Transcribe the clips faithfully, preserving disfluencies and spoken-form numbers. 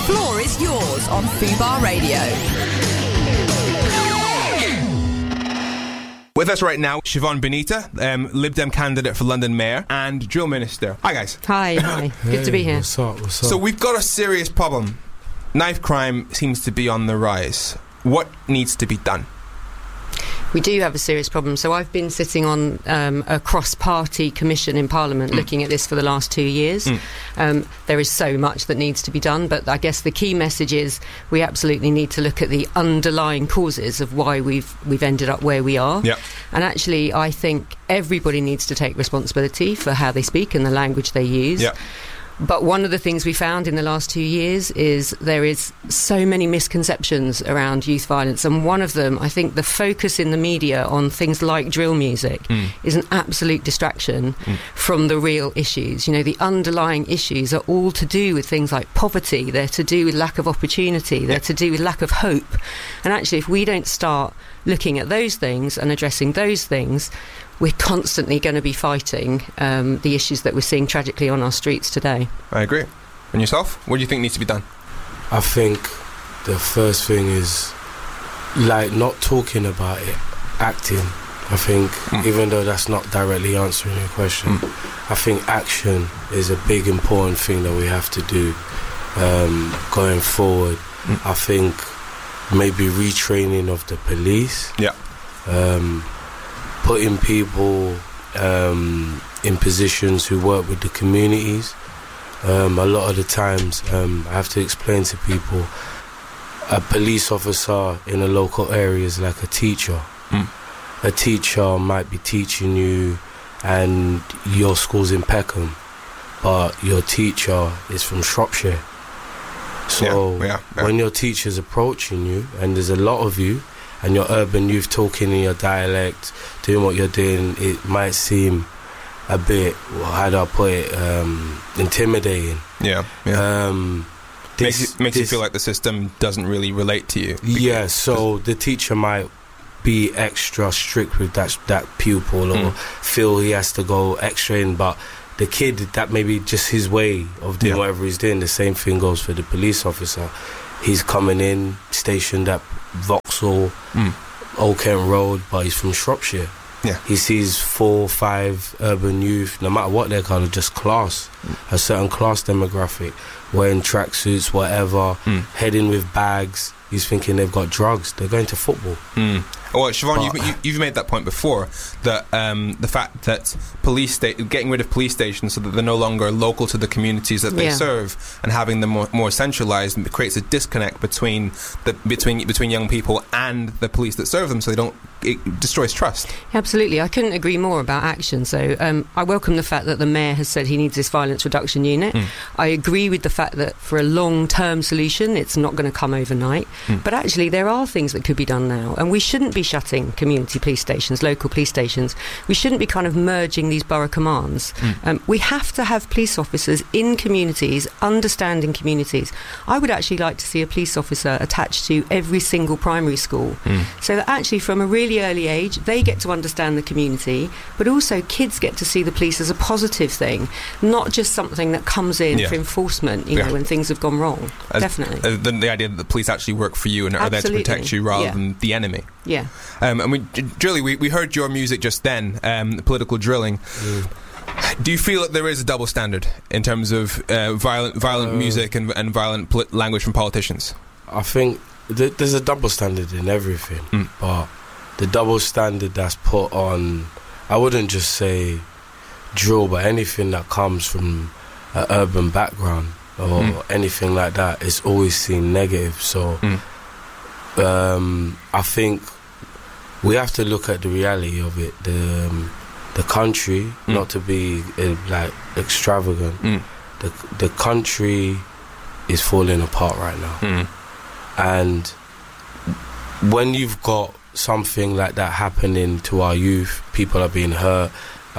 floor is yours on Fubar Radio. With us right now, Siobhan Benita, um, Lib Dem candidate for London Mayor and Drill Minister. Hi, guys. Hi, hi. Good Hey, to be here. What's up? What's up? So we've got a serious problem. Knife crime seems to be on the rise. What needs to be done? We do have a serious problem. So I've been sitting on um, a cross-party commission in Parliament mm. looking at this for the last two years. Mm. Um, there is so much that needs to be done, but I guess the key message is we absolutely need to look at the underlying causes of why we've we've ended up where we are. Yep. And actually, I think everybody needs to take responsibility for how they speak and the language they use. Yep. But one of the things we found in the last two years is there is so many misconceptions around youth violence, and one of them, I think the focus in the media on things like drill music mm. is an absolute distraction mm. from the real issues. You know, the underlying issues are all to do with things like poverty, they're to do with lack of opportunity, they're to do with lack of hope. And actually, if we don't start looking at those things and addressing those things, we're constantly going to be fighting um, the issues that we're seeing tragically on our streets today. I agree. And yourself? What do you think needs to be done? I think the first thing is, like, not talking about it, acting. I think, mm. even though that's not directly answering your question, mm. I think action is a big, important thing that we have to do um, going forward. Mm. I think maybe retraining of the police. Yeah. Um, putting people um, in positions who work with the communities. Um, a lot of the times um, I have to explain to people a police officer in a local area is like a teacher. Mm. A teacher might be teaching you and your school's in Peckham, but your teacher is from Shropshire. So yeah, yeah, yeah. when your teacher's approaching you, and there's a lot of you, and your urban youth talking in your dialect, doing what you're doing, it might seem a bit, well, how do I put it, um, intimidating. Yeah, yeah. Um, this, makes you, makes this, you feel like the system doesn't really relate to you. Yeah, so the teacher might be extra strict with that that pupil, or mm. feel he has to go extra in, but the kid, that may be just his way of doing yeah. whatever he's doing. The same thing goes for the police officer. He's coming in, stationed at Vauxhall, mm. Old Kent Road, but he's from Shropshire. Yeah. He sees four, five urban youth, no matter what they're called, just class, mm. a certain class demographic, wearing tracksuits, whatever, mm. heading with bags. He's thinking they've got drugs. They're going to football. Mm. Well, Siobhan, you've, you've made that point before, that um, the fact that police sta- getting rid of police stations so that they're no longer local to the communities that they yeah. serve, and having them more, more centralised, and creates a disconnect between the between between young people and the police that serve them, so they don't. It destroys trust. Absolutely, I couldn't agree more about action. So um, I welcome the fact that the Mayor has said he needs this violence reduction unit. Mm. I agree with the fact that for a long-term solution, it's not going to come overnight. Mm. But actually, there are things that could be done now, and we shouldn't be shutting community police stations, local police stations. We shouldn't be kind of merging these borough commands. Mm. Um, we have to have police officers in communities, understanding communities. I would actually like to see a police officer attached to every single primary school, mm. so that actually from a really early age they get to understand the community, but also kids get to see the police as a positive thing, not just something that comes in yeah. for enforcement, you yeah. know, when things have gone wrong. As, Definitely. Uh, the, the idea that the police actually work for you and are Absolutely. there to protect you rather yeah. than the enemy. Yeah. Um, and we, Drilly, we, we heard your music just then, um, political drilling. Mm. Do you feel that there is a double standard in terms of uh, violent violent uh, music and, and violent poli- language from politicians? I think th- there's a double standard in everything, mm. but the double standard that's put on, I wouldn't just say drill, but anything that comes from an urban background or mm. anything like that, is always seen negative. So mm. um, I think we have to look at the reality of it. The um, the country, mm. not to be uh, like extravagant, mm. the the country is falling apart right now, mm. and when you've got something like that happening to our youth, people are being hurt,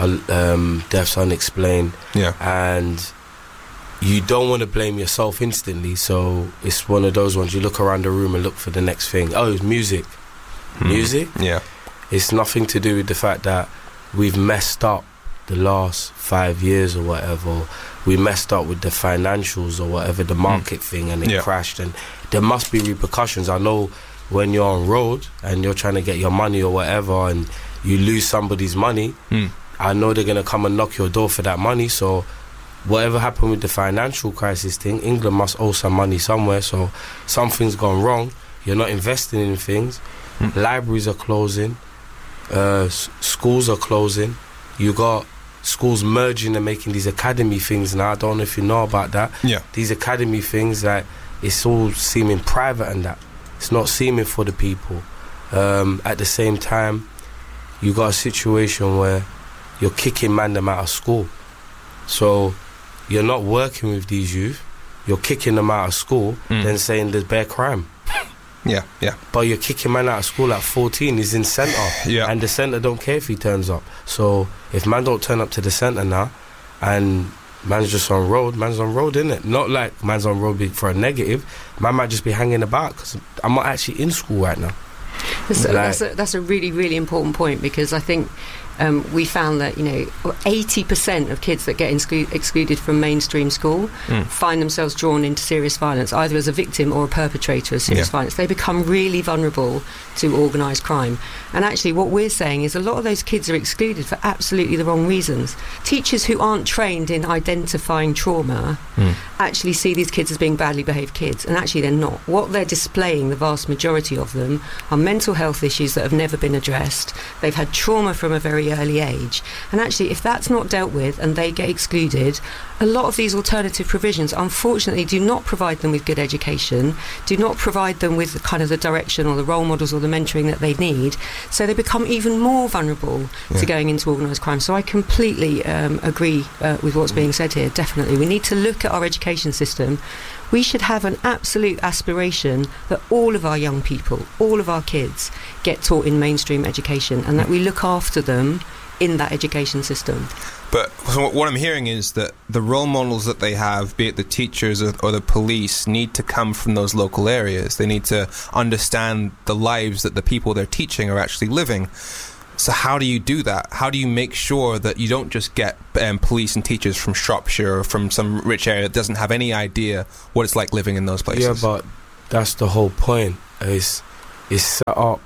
um, deaths unexplained, yeah. and you don't want to blame yourself instantly, so it's one of those ones you look around the room and look for the next thing. Oh, it's music. Mm. Music? Yeah. It's nothing to do with the fact that we've messed up the last five years or whatever, we messed up with the financials or whatever, the market mm. thing, and it yeah. crashed, and there must be repercussions. I know when you're on road and you're trying to get your money or whatever and you lose somebody's money, mm. I know they're going to come and knock your door for that money. So whatever happened with the financial crisis thing, England must owe some money somewhere, so something's gone wrong. You're not investing in things. mm. Libraries are closing, uh, s- schools are closing. You got schools merging and making these academy things now. I don't know if you know about that. Yeah. These academy things, like, it's all seeming private and that. It's not seeming for the people. Um, at the same time, you got a situation where you're kicking man them out of school. So you're not working with these youth, you're kicking them out of school, mm. then saying there's bare crime. Yeah, yeah. But you're kicking man out of school at fourteen, he's in centre. Yeah. And the centre don't care if he turns up. So if man don't turn up to the centre now, and man's just on road, man's on road, innit? Not like man's on road for a negative. Man might just be hanging about, because I'm not actually in school right now. That's, like, a, that's, a, that's a really, really important point, because I think um, we found that, you know, eighty percent of kids that get exclu- excluded from mainstream school mm. find themselves drawn into serious violence, either as a victim or a perpetrator of serious yeah. violence. They become really vulnerable to organised crime. And actually what we're saying is a lot of those kids are excluded for absolutely the wrong reasons. Teachers who aren't trained in identifying trauma mm. actually see these kids as being badly behaved kids, and actually they're not. What they're displaying, the vast majority of them, are mental health issues that have never been addressed. They've had trauma from a very early age, and actually if that's not dealt with and they get excluded, a lot of these alternative provisions unfortunately do not provide them with good education, do not provide them with the kind of the direction or the role models or the mentoring that they need, so they become even more vulnerable yeah. to going into organised crime. So I completely um, agree uh, with what's being said here. Definitely we need to look at our education system. We should have an absolute aspiration that all of our young people, all of our kids, get taught in mainstream education, and that we look after them in that education system. But so what I'm hearing is that the role models that they have, be it the teachers or, or the police, need to come from those local areas. They need to understand the lives that the people they're teaching are actually living. So how do you do that? How do you make sure that you don't just get um, police and teachers from Shropshire or from some rich area that doesn't have any idea what it's like living in those places? Yeah, but that's the whole point. It's, it's set up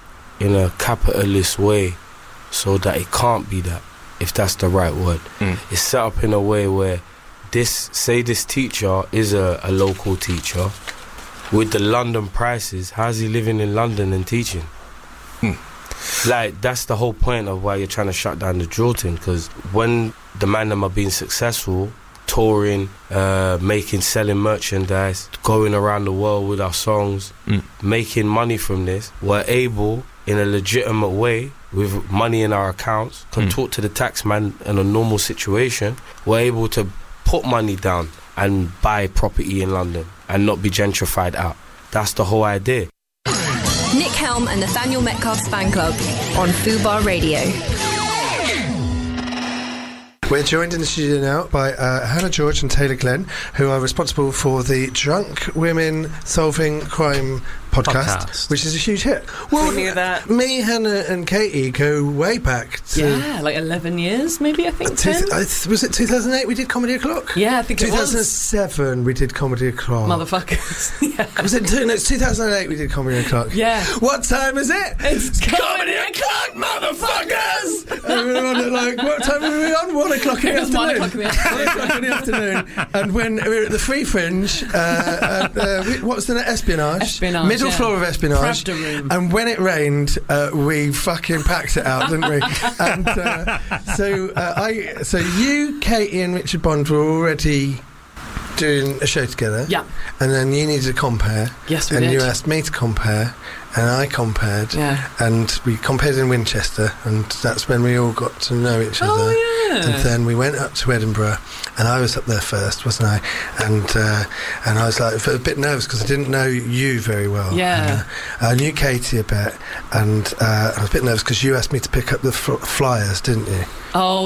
in a capitalist way so that it can't be that, if that's the right word. Mm. It's set up in a way where this, say this teacher is a, a local teacher, with the London prices, how's he living in London and teaching? Mm. Like, that's the whole point of why you're trying to shut down the drill thing, because when the man them are being successful, touring, uh, making, selling merchandise, going around the world with our songs, mm. making money from this, we're able, in a legitimate way, with money in our accounts, can mm. talk to the tax man in a normal situation, we're able to put money down and buy property in London and not be gentrified out. That's the whole idea. Nick Helm and Nathaniel Metcalf's fan club on Fubar Radio. We're joined in the studio now by uh, Hannah George and Taylor Glenn, who are responsible for the Drunk Women Solving Crime podcast, podcast. which is a huge hit. Well, knew that. Me, Hannah and Katie go way back to... Yeah, like eleven years, maybe, I think, ten? Uh, was it two thousand eight we did Comedy O'Clock? Yeah, I think it was. two thousand seven we did Comedy O'Clock. Motherfuckers. Yeah. Was it two, no, it's two thousand eight we did Comedy O'Clock? Yeah. What time is it? It's Comedy O'Clock, motherfuckers! And we were on at, like, what time were we on? One o'clock in the afternoon. One o'clock in the afternoon. One o'clock in the afternoon. And when we were at the Free Fringe, uh, and, uh, we, what was the name? Espionage. Espionage, Middle yeah. floor of Espionage. Room. And when it rained, uh, we fucking packed it out, didn't we? And uh, so uh, I, so you, Katie, and Richard Bond were already doing a show together. Yeah. And then you needed to compare. Yes, we and did. you asked me to compare, and I compared. Yeah. And we compared in Winchester, and that's when we all got to know each other. Oh, yeah. And then we went up to Edinburgh, and I was up there first, wasn't I? And uh, and I was like a bit nervous because I didn't know you very well. Yeah. Uh, I knew Katie a bit, and uh, I was a bit nervous because you asked me to pick up the fl- flyers, didn't you? Oh,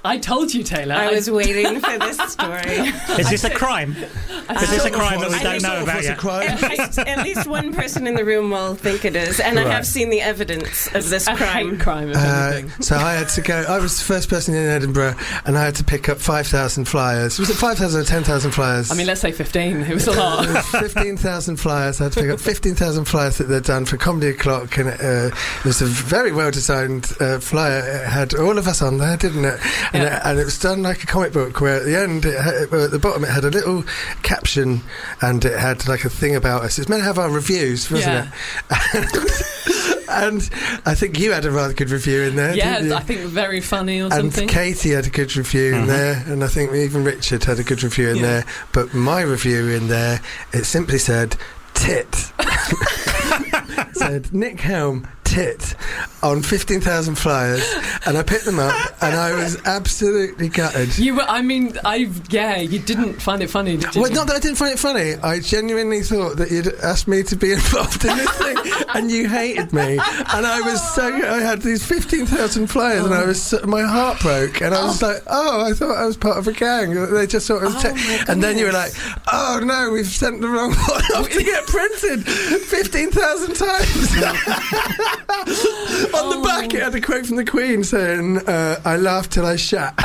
I told you, Taylor. I was waiting for this story. Is this a crime? Is this a crime that we don't know about What's a yet? crime? At least, at least one person in the room will think it is, and I Right. have seen the evidence of this I crime. hate crime, if Uh, anything. so I had to go. I was the first person in Edinburgh, and I had to pick up five thousand flyers. Was it five thousand or ten thousand flyers? I mean, let's say fifteen. It was a lot. fifteen thousand flyers. I had to pick up fifteen thousand flyers that they'd done for Comedy O'Clock, and it, uh, it was a very well designed uh, flyer. It had all of us on there, didn't it? And, Yeah. it? and it was done like a comic book, where at the end, it had, at the bottom, it had a little caption, and it had like a thing about us. It was meant to have our reviews, wasn't Yeah. it? And I think you had a rather good review in there. Yeah, didn't you? I think very funny or And something. Katie had a good review in Mhm. there, and I think even Richard had a good review in Yeah. there. But my review in there, it simply said tit. It said Nick Helm tit on fifteen thousand flyers, and I picked them up, and I was absolutely gutted. You were, I mean, I yeah, you didn't find it funny, did you? Well, not that I didn't find it funny. I genuinely thought that you'd asked me to be involved in this thing, and you hated me. And I was so. I had these fifteen thousand flyers, and I was so, my heart broke, and I was like, "Oh, I thought I was part of a gang." They just sort of, Oh, te- my and then you were like, goodness. "Oh no, we've sent the wrong one off to get printed fifteen thousand times." On the back, it had a quote from the Queen saying, uh, "I laughed till I shat."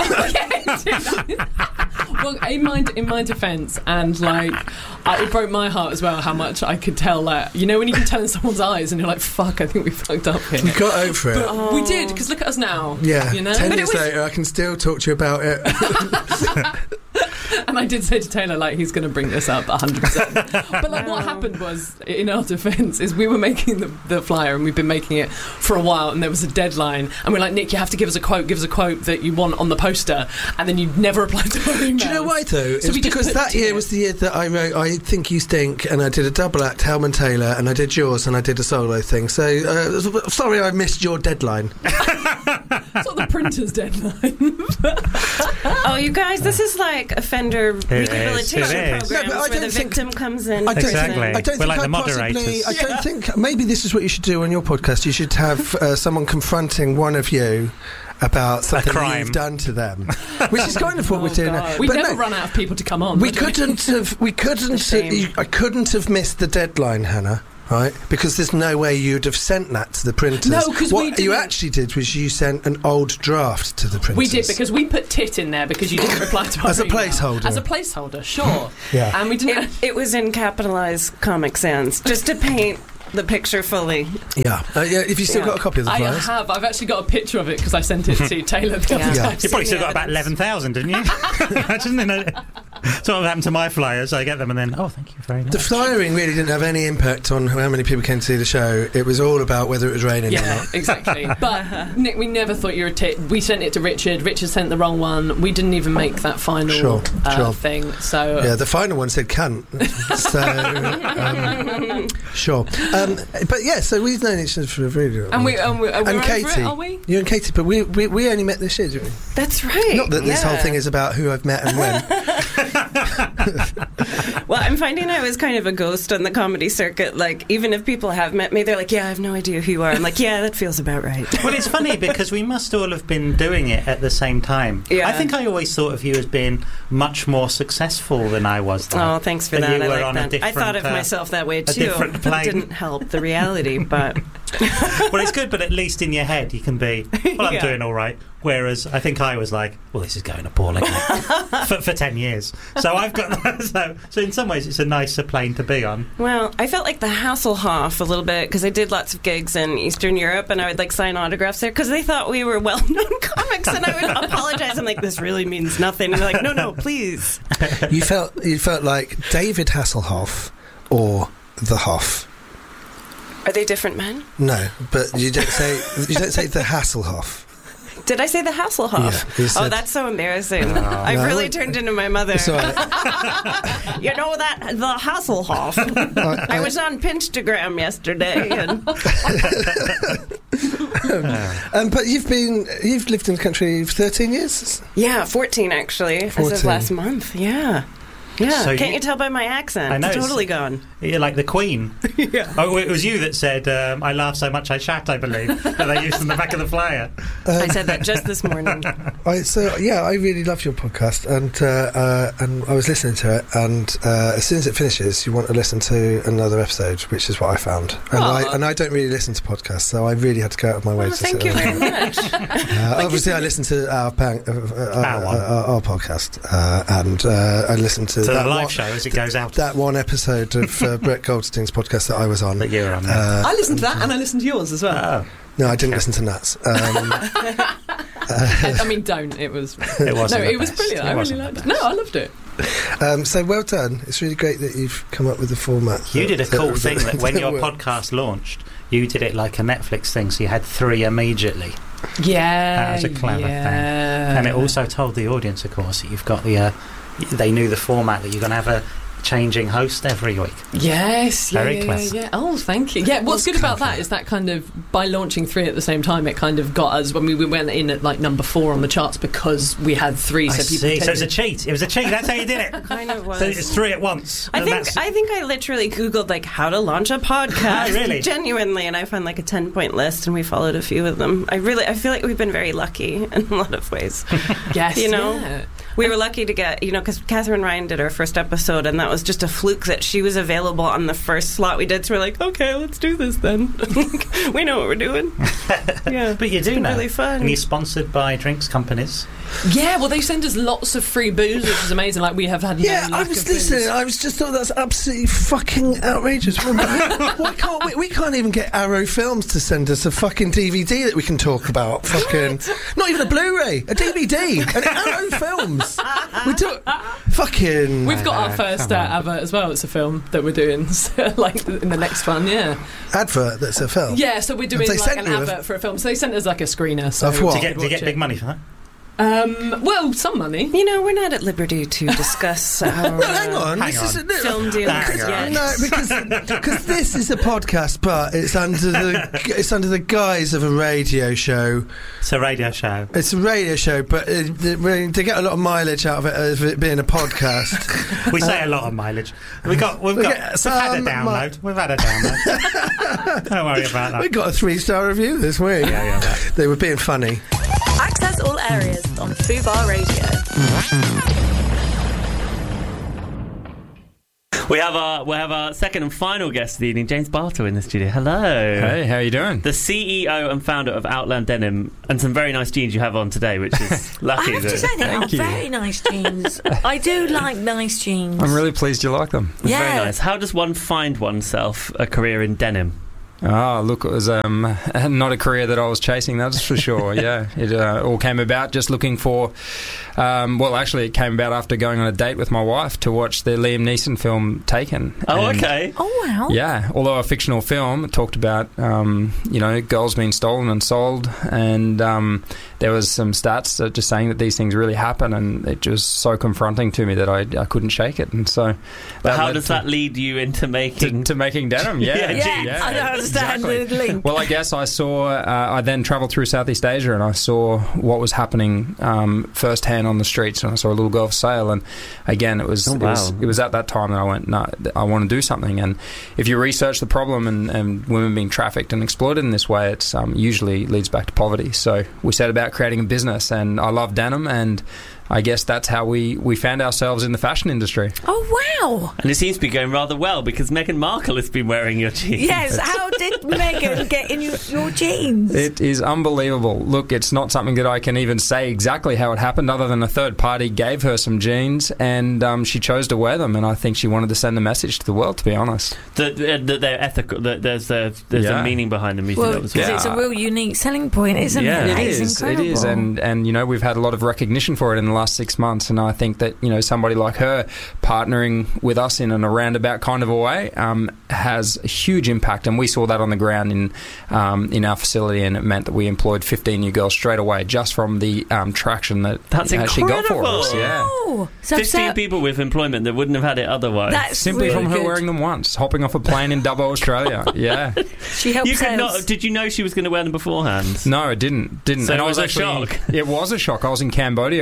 Well, in my in my defence, and like, I, it broke my heart as well how much I could tell. Like, you know, when you can tell in someone's eyes, and you're like, "Fuck, I think we fucked up here." You got over it. But we did, because look at us now. Yeah, you know. ten But it years was- later, I can still talk to you about it. And I did say to Taylor, like, he's going to bring this up one hundred percent. But, like, what happened was, in our defence, is we were making the, the flyer, and we've been making it for a while, and there was a deadline, and we're like, Nick, you have to give us a quote, give us a quote that you want on the poster, and then you never replied to our emails. Do you know why though? So It's we just because put that it year in. was the year that I wrote I Think You Stink, and I did a double act, Helm and Taylor, and I did yours, and I did a solo thing. So uh, sorry I missed your deadline. It's not the printer's deadline. Oh, you guys, this is like offender is, rehabilitation it is. programs No, but I where don't the think- victim comes in. I don't Exactly. think. I don't We're think like I the possibly. moderators. I don't think. Maybe this is what you should do on your podcast. You should have uh, someone confronting one of you about something crime. you've done to them, which is kind of what Oh, we're doing. God. now. We But never no, run out of people to come on. we do couldn't have. We couldn't. shame. I couldn't have missed the deadline, Hannah. Right, because there's no way you'd have sent that to the printers. No, 'cause what we you didn't- actually did was you sent an old draft to the printers. We did, because we put tit in there because you didn't reply to our As a email. placeholder. As a placeholder, sure. Yeah. And we didn't. It, it was in capitalized Comic Sans, just to paint the picture fully. Yeah, uh, yeah. If you still Yeah. got a copy of the I flyers, have. I've actually got a picture of it because I sent it to Taylor the other Yeah. Yeah. day. You probably Seen still the got about evidence. eleven thousand, didn't you? Imagine, you know, sort of happened to my flyers. I get them and then, oh, thank you very much. the flyering really didn't have any impact on how many people came to see the show. It was all about whether it was raining or Yeah, not. exactly. But Nick, we never thought you were a tit. We sent it to Richard. Richard sent the wrong one. We didn't even make that final Sure, uh, sure. thing. So Yeah, the final one said cunt. So, um, sure. Um, but yeah, so we've known each other for a really long and we time. and, we, and we're And over Katie, it, are we? you and Katie, but we, we we only met this year, didn't we? That's right. Not that this yeah. whole thing is about who I've met and when. Well, I'm finding I was kind of a ghost on the comedy circuit. Like, even if people have met me, they're like, yeah, I have no idea who you are. I'm like, yeah, that feels about right. Well, it's funny because we must all have been doing it at the same time. Yeah. I think I always thought of you as being much more successful than I was. Though. Oh, thanks for And that. you I were like on a that. I different, thought of uh, myself that way a too. different It plane. didn't help the reality, but Well, it's good, but at least in your head you can be, well, I'm Yeah. doing all right. Whereas I think I was like, well, this is going appallingly for, for ten years. So I've got that. So, so in some ways, it's a nicer plane to be on. well, I felt like the Hasselhoff a little bit because I did lots of gigs in Eastern Europe and I would like sign autographs there because they thought we were well-known comics and I would apologize. I'm like, this really means nothing. And they're like, no, no, please. You felt you felt like David Hasselhoff or the Hoff. Are they different men? No, but you don't say you don't say the Hasselhoff. Did I say the Hasselhoff? Yeah, you oh, said- that's so embarrassing. I've No, really it- turned into my mother. It's all right. You know that the Hasselhoff. I, I was on Pinstagram yesterday, and um, but you've been you've lived in the country for thirteen years. yeah, fourteen actually, as fourteen. of last month. Yeah, Yeah, So can't you- you, tell by my accent? I know, It's it's- totally gone. You're like the Queen. Yeah. Oh, it was you that said, um, I laugh so much I shat, I believe, that they used on the back of the flyer. I said that just this morning. I, so yeah, I really love your podcast, and uh, uh, and I was listening to it, and uh, as soon as it finishes, you want to listen to another episode, which is what I found. And Aw. I and I don't really listen to podcasts, so I really had to go out of my way Oh, to thank sit you there. very much. Uh, obviously, I listen to our pan, uh, uh, Our uh, one. our, our podcast, uh, and uh, I listened to So that the live one, show as it goes out. that one episode of uh, Brett Goldstein's podcast that I was on. That you were on there. Uh, I listened to that and I listened to yours as well. Oh, no, I didn't listen to Nuts. Um, I, I mean, don't. It was. it wasn't no, the it was best. brilliant. It I really wasn't liked the it. No, I loved it. um, so well done. It's really great that you've come up with the format. You that- did a cool that- thing that when your worked. podcast launched, you did it like a Netflix thing, so you had three immediately. Yeah. That was a clever yeah. thing. And it also told the audience, of course, that you've got the. Uh, they knew the format that you're going to have a changing host every week. Yes, yeah, Very yeah, clever. yeah, yeah. Oh, thank you. Yeah, what's That's good about clever. that is that kind of by launching three at the same time, it kind of got us when we, we went in at like number four on the charts because we had three. I So people see. So it was a tended- cheat. It was a cheat. That's how you did it. Kind of was. So it's three at once. I And think that's- I think I literally Googled like how to launch a podcast. Oh, really? Genuinely, and I found like a ten point list, and we followed a few of them. I really I feel like we've been very lucky in a lot of ways. yes, you know? yeah. We were lucky to get, you know, because Catherine Ryan did our first episode, and that was just a fluke that she was available on the first slot we did. So we're like, okay, let's do this then. We know what we're doing. Yeah, But you do been know. really fun. And you're sponsored by drinks companies. Yeah, well, they send us lots of free booze, which is amazing. Like we have had. Yeah, no I lack was of booze. listening. I was just thought that's absolutely fucking outrageous. Why can't we? We can't even get Arrow Films to send us a fucking D V D that we can talk about. Fucking, not even a Blu-ray, a D V D, and Arrow Films. We do fucking. We've got our Uh, first come uh, on. advert as well. It's a film that we're doing, so, like in the next one. Yeah, advert that's a film. yeah. So we're doing They like sent an you a- advert for a film. So they sent us like a screener. So Of what? To get, to watch get it. big money for that. Um, well, some money. You know, we're not at liberty to discuss our No, hang uh, on. Hang this on. is a, film deals Hang yet. on. No, because because this is a podcast, but it's under the it's under the guise of a radio show. It's a radio show. It's a radio show, but it, they, they get a lot of mileage out of it of it being a podcast. We say a lot of mileage. We got, we've we got, get we've had a some download. We've had a download. Don't worry about that. We got a three star review this week. Yeah, yeah, that. They were being funny. Access all areas on Fubar Radio. We have our we have our second and final guest of the evening, James Bartow, in the studio. Hello. Hey, how you doing? The C E O and founder of Outland Denim, and some very nice jeans you have on today, which is lucky. I have that- to say they are Thank you. very nice jeans. I do like nice jeans. I'm really pleased you like them. It's yeah. very nice. How does one find oneself a career in denim? Ah, look, it was um, not a career that I was chasing, that's for sure. Yeah, it uh, all came about just looking for. Um, well, actually, it came about after going on a date with my wife to watch the Liam Neeson film Taken. Oh, And, okay. Oh wow. Yeah, although a fictional film, it talked about um, you know girls being stolen and sold, and um, there was some stats that just saying that these things really happen, and it was so confronting to me that I, I couldn't shake it, and so. But how led does to- that lead you into to, making? to making denim? Yeah, Yeah, Yeah, I don't understand exactly. the link. Well, I guess I saw. Uh, I then travelled through Southeast Asia, and I saw what was happening um, firsthand on the streets. And I saw a little girl for sale, and again, it was, Oh, it, was wow. it was at that time that I went, no, I want to do something. And if you research the problem and, and women being trafficked and exploited in this way, it's um, usually leads back to poverty. So we set about creating a business, and I love denim, and I guess that's how we, we found ourselves in the fashion industry. Oh wow. And it seems to be going rather well because Meghan Markle has been wearing your jeans. Yes. How did Meghan get in your, your jeans? It is unbelievable. Look, it's not something that I can even say exactly how it happened, other than a third party gave her some jeans, and um, she chose to wear them, and I think she wanted to send a message to the world, to be honest. That that they're ethical. That there's a there's Yeah. a meaning behind them. You well, think that was because Yeah. it's a real unique selling point, isn't Yeah. it? It It's is, it incredible. is, and and you know we've had a lot of recognition for it in the last six months, and I think that you know somebody like her partnering with us in an a roundabout kind of a way um, has a huge impact, and we saw that on the ground in um, in our facility, and it meant that we employed fifteen new girls straight away just from the um, traction that That's uh, she got for us. incredible. Yeah. Oh, so, fifteen so people with employment that wouldn't have had it otherwise. that's Simply really from her good. wearing them once, hopping off a plane in Dubbo, Australia. Yeah. She helps you could sales. not. Did you know she was going to wear them beforehand? No, it didn't. Didn't. So and it I was was a actually, shock. It was a shock. I was in Cambodia, and I woke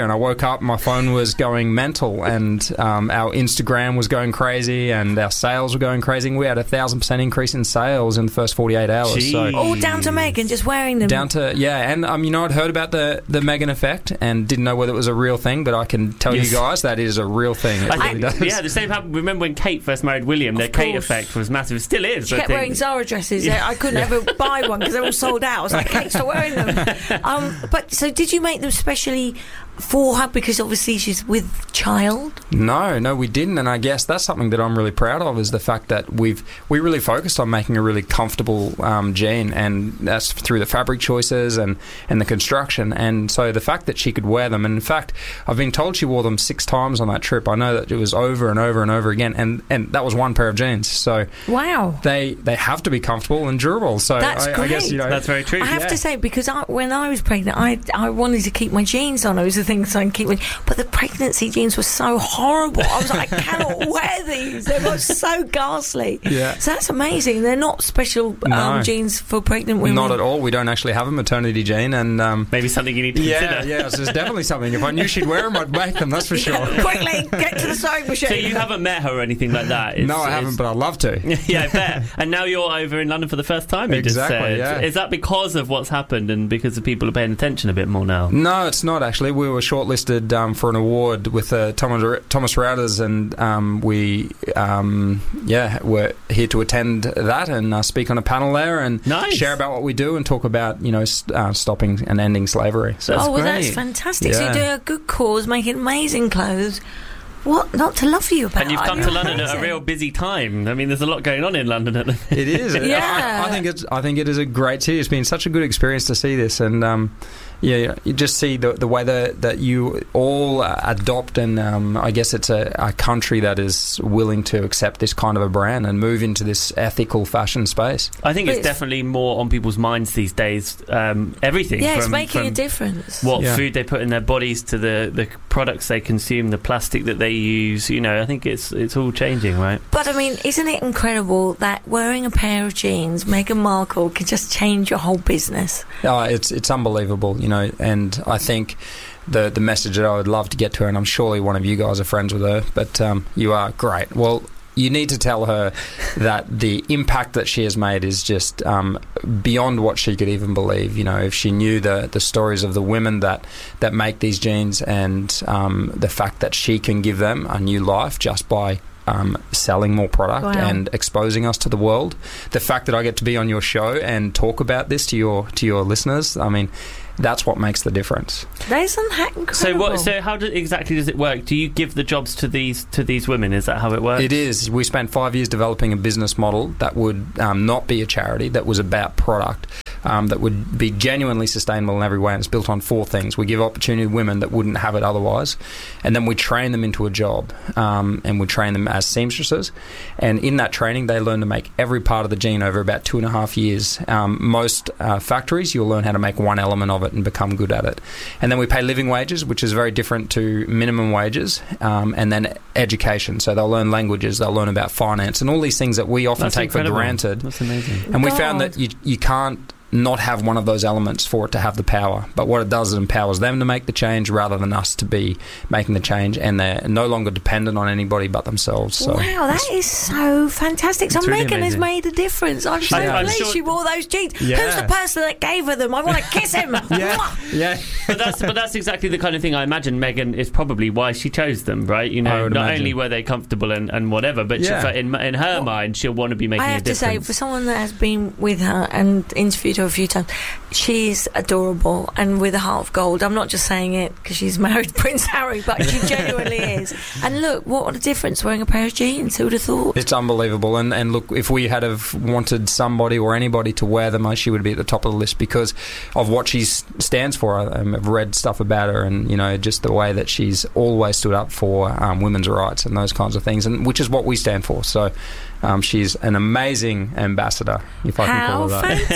up, my phone was going mental, and um, our Instagram was going crazy, and our sales were going crazy. And we had a thousand percent increase in sales in the first forty-eight hours. So all down to Meghan just wearing them. down to yeah, and um, you know, I'd heard about the the Meghan effect and didn't know whether it was a real thing, but I can tell Yes. you guys that is a real thing. It I really think, does. yeah, the same happened. Remember when Kate first married William? Their Kate course. effect was massive. It still is. She I kept think. wearing Zara dresses. I couldn't ever buy one because they're all sold out. I was like, Kate, stop wearing them. Um, but so, did you make them specially for her because obviously she's with child? No, no, we didn't, and I guess that's something that I'm really proud of is the fact that we've we really focused on making a really comfortable um, jean, and that's through the fabric choices and, and the construction, and so the fact that she could wear them, and in fact, I've been told she wore them six times on that trip. I know that it was over and over and over again, and, and that was one pair of jeans. So wow, they they have to be comfortable and durable. So that's I, great. I guess you know that's very true. I have yeah. to say, because I, when I was pregnant, I I wanted to keep my jeans on. It was the thing so I can keep, but the pregnancy jeans were so horrible. I was like, I cannot wear these. They were so ghastly. Yeah. So that's amazing. They're not special um, No. jeans for pregnant women. Not at all. We don't actually have a maternity jean, and um, maybe something you need to yeah, consider. yeah. So there's definitely something. If I knew she'd wear them, I'd make them. That's for sure. Quickly, get to the sewing machine. So you haven't met her or anything like that? It's, no, I haven't, but I'd love to. Yeah, I bet. And now you're over in London for the first time, you Exactly, just said. yeah. Is that because of what's happened and because the people are paying attention a bit more now? No, it's not actually. We were shortlisted um, for an award with uh, Thomas, Thomas Reuters, and um, we, um, yeah, we're here to attend that and uh, speak on a panel there and nice. share about what we do and talk about, you know, st- uh, stopping and ending slavery. So oh, well, great. that's fantastic. So Yeah. you're doing a good cause, making amazing clothes. What not to love you about? And you've come You're to London at a amazing. real busy time. I mean, there's a lot going on in London at the minute. It is. Yeah. I, I think it's. I think it is a great city. It's been such a good experience to see this, and um, yeah, you just see the the way that, that you all uh, adopt, and um, I guess it's a, a country that is willing to accept this kind of a brand and move into this ethical fashion space. I think it's But it's- definitely more on people's minds these days. Um, everything. Yeah, from, it's making from a difference. What Yeah. food they put in their bodies to the, the products they consume, the plastic that they use. You know, I think it's it's all changing, right? But I mean, isn't it incredible that wearing a pair of jeans, Meghan Markle, can just change your whole business? Oh, it's it's unbelievable, you know, and I think the the message that I would love to get to her, and I'm surely one of you guys are friends with her, but um, you are great. Well, you need to tell her that the impact that she has made is just um, beyond what she could even believe. You know, if she knew the, the stories of the women that, that make these jeans and um, the fact that she can give them a new life just by um, selling more product Wow. and exposing us to the world. The fact that I get to be on your show and talk about this to your to your listeners, I mean, that's what makes the difference. Isn't that incredible? So what? So how do, exactly does it work? Do you give the jobs to these to these women? Is that how it works? It is. We spent five years developing a business model that would um, not be a charity, that was about product, um, that would be genuinely sustainable in every way, and it's built on four things. We give opportunity to women that wouldn't have it otherwise, and then we train them into a job, um, and we train them as seamstresses, and in that training they learn to make every part of the jean over about two and a half years. Um, most uh, factories, you'll learn how to make one element of it and become good at it. And then we pay living wages, which is very different to minimum wages, um, and then education. So they'll learn languages, they'll learn about finance, and all these things that we often That's take incredible. for granted. That's amazing. And we God. found that you you can't not have one of those elements for it to have the power. But what it does is it empowers them to make the change rather than us to be making the change, and they're no longer dependent on anybody but themselves. So wow, that is so fantastic. So It's really Megan has amazing. made a difference. I'm so Yeah. I'm pleased sure- she wore those jeans. Yeah. Who's the person that gave her them? I want to kiss him. yeah, yeah. But that's but that's exactly the kind of thing I imagine Meghan is probably why she chose them, right? You I know, would not imagine. only were they comfortable and, and whatever, but Yeah. she, in in her mind, she'll want to be making I a have to difference. say, for someone that has been with her and interviewed her a few times, she's adorable and with a heart of gold. I'm not just saying it because she's married Prince Harry, but she genuinely is. And look, what a difference wearing a pair of jeans. Who would have thought? It's unbelievable, and and look, if we had have wanted somebody or anybody to wear them, she would be at the top of the list because of what she s- stands for. I, I've read stuff about her, and you know, just the way that she's always stood up for um, women's rights and those kinds of things, and which is what we stand for. So. Um, she's an amazing ambassador, if I can How call her that. fantastic!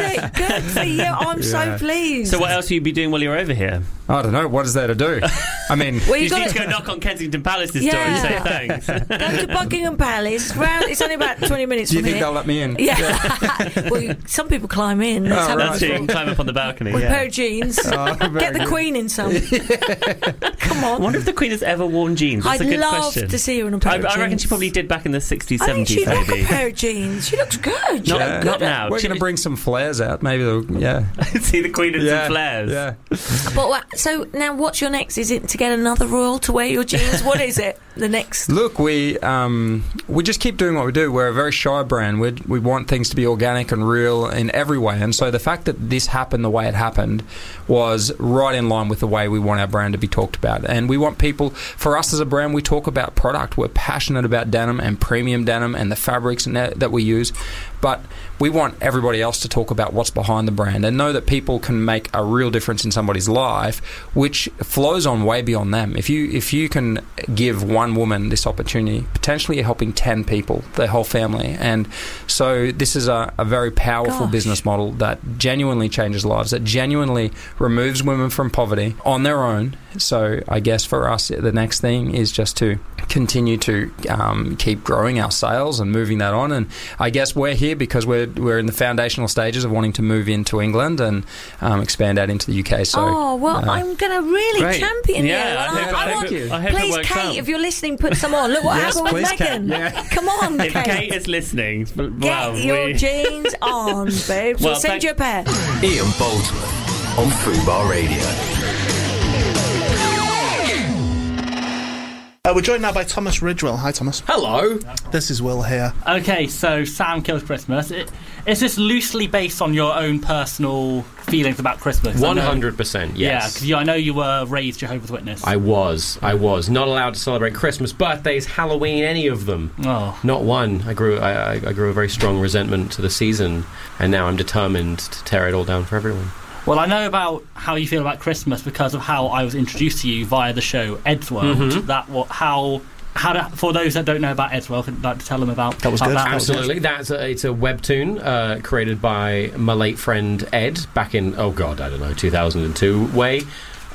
Fantastic. Good for you. I'm Yeah. so pleased. So what else will you be doing while you're over here? I don't know. What is there to do? I mean, Well, you you just need gotta- to go knock on Kensington Palace's Yeah. door and say thanks. Go to Buckingham Palace. Round, it's only about twenty minutes do you from think here. they'll let me in? Yeah. Well, you, some people climb in. Let's Oh, have right. a That's true. You can climb up on the balcony. with a Yeah. pair of jeans. Oh, very Get the good. Queen in some. Come I on. wonder if the Queen has ever worn jeans. That's I'd a good love question. to see her in a pair I, of I jeans. reckon she probably did back in the sixties, I think seventies, she'd like maybe. a pair of jeans. She looks good. She Not- looked not good. now. We're She- going to bring some flares out. Maybe they'll, yeah. See the Queen in yeah. some flares. Yeah. But what, so now, what's your next? Is it to get another royal to wear your jeans? What is it? The next? Look, we um, we just keep doing what we do. We're a very shy brand. We we want things to be organic and real in every way. And so the fact that this happened the way it happened was right in line with the way we want our brand to be talked about. And we want people, for us as a brand, we talk about product. We're passionate about denim and premium denim and the fabrics and that, that we use. But we want everybody else to talk about what's behind the brand and know that people can make a real difference in somebody's life, which flows on way beyond them. If you if you can give one woman this opportunity, potentially you're helping ten people, their whole family. And so this is a, a very powerful Gosh. business model that genuinely changes lives, that genuinely removes women from poverty on their own. So I guess for us, the next thing is just to continue to um, keep growing our sales and moving that on. And I guess we're here because we're we're in the foundational stages of wanting to move into England and um, expand out into the U K. So oh, well, uh, I'm going to really Great. champion Yeah, you. I And hope- I, I I hope want, it- I hope it please, works Kate, out. if you're listening, put some on. Look what Yes, happened with please, Megan. Kate. Yeah. Come on, If Kate. Kate is listening, Get well, your we... jeans on, babe. We'll Well, send thank- you a pair. Ian Boldsworth on Fubar Radio. Uh, we're joined now by Thomas Ridgewell. Hi, Thomas. Hello. This is Will here. Okay, so Sam Kills Christmas. It, is this loosely based on your own personal feelings about Christmas? One hundred percent, Yeah, yes. because I know you were raised Jehovah's Witness. I was. I was not allowed to celebrate Christmas, birthdays, Halloween, any of them. Oh. Not one. I grew. I, I, I grew a very strong resentment to the season, and now I'm determined to tear it all down for everyone. Well, I know about how you feel about Christmas because of how I was introduced to you via the show Eddsworld. Mhm. That what how how to, for those that don't know about Eddsworld, I'd like to tell them about That was how good. that Absolutely, that's a, it's a webtoon uh, created by my late friend Ed back in oh god, I don't know, two thousand two way.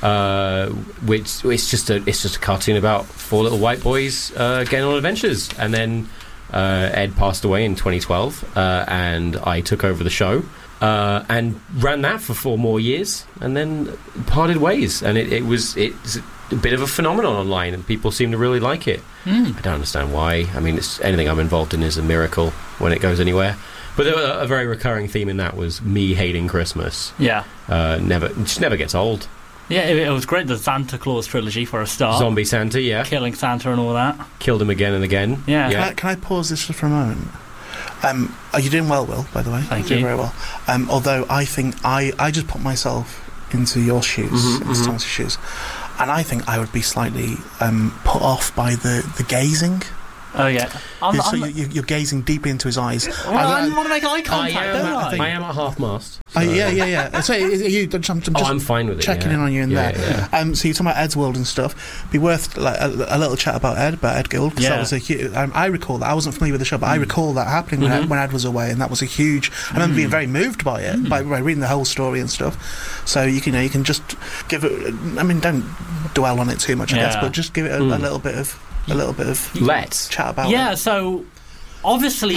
Uh, which it's just a it's just a cartoon about four little white boys uh, getting on adventures, and then uh, Ed passed away in twenty twelve, uh, and I took over the show. Uh, and ran that for four more years, and then parted ways. And it, it was it's a bit of a phenomenon online, and people seem to really like it. Mm. I don't understand why. I mean, it's, anything I'm involved in is a miracle when it goes anywhere. But there, a very recurring theme in that was me hating Christmas. Yeah. Uh, never, it just never gets old. Yeah, it, it was great. The Santa Claus trilogy for a start. Zombie Santa, yeah. Killing Santa and all that. Killed him again and again. Yeah. Can I, can I pause this just for a moment? Um, are you doing well, Will, by the way? Thank You're doing you. very well. Um, although I think I, I just put myself into your shoes, Mhm, into mhm. Thomas's shoes, and I think I would be slightly um, put off by the, the gazing. Oh yeah. I'm, so I'm, you, you're gazing deep into his eyes. well, I, want to make eye I contact, am, don't I? I, I am at half mast. Oh, so- yeah, yeah, yeah. So, are you, I'm, I'm just Oh, I'm fine with it. checking yeah. in on you in yeah, there. Yeah. Um, so you're talking about Ed's World and stuff. Be worth like a, a little chat about Ed, about Ed Guild, because Yeah. that was a huge. Um, I recall that I wasn't familiar with the show, but I recall that happening when, Mhm. Ed, when Ed was away, and that was a huge. I remember being very moved by it, by, by reading the whole story and stuff. So you can, you know, you can just give it. I mean, don't dwell on it too much, I guess, Yeah. but just give it a, Mm. a little bit of a little bit of Let's. chat about Yeah, it. so obviously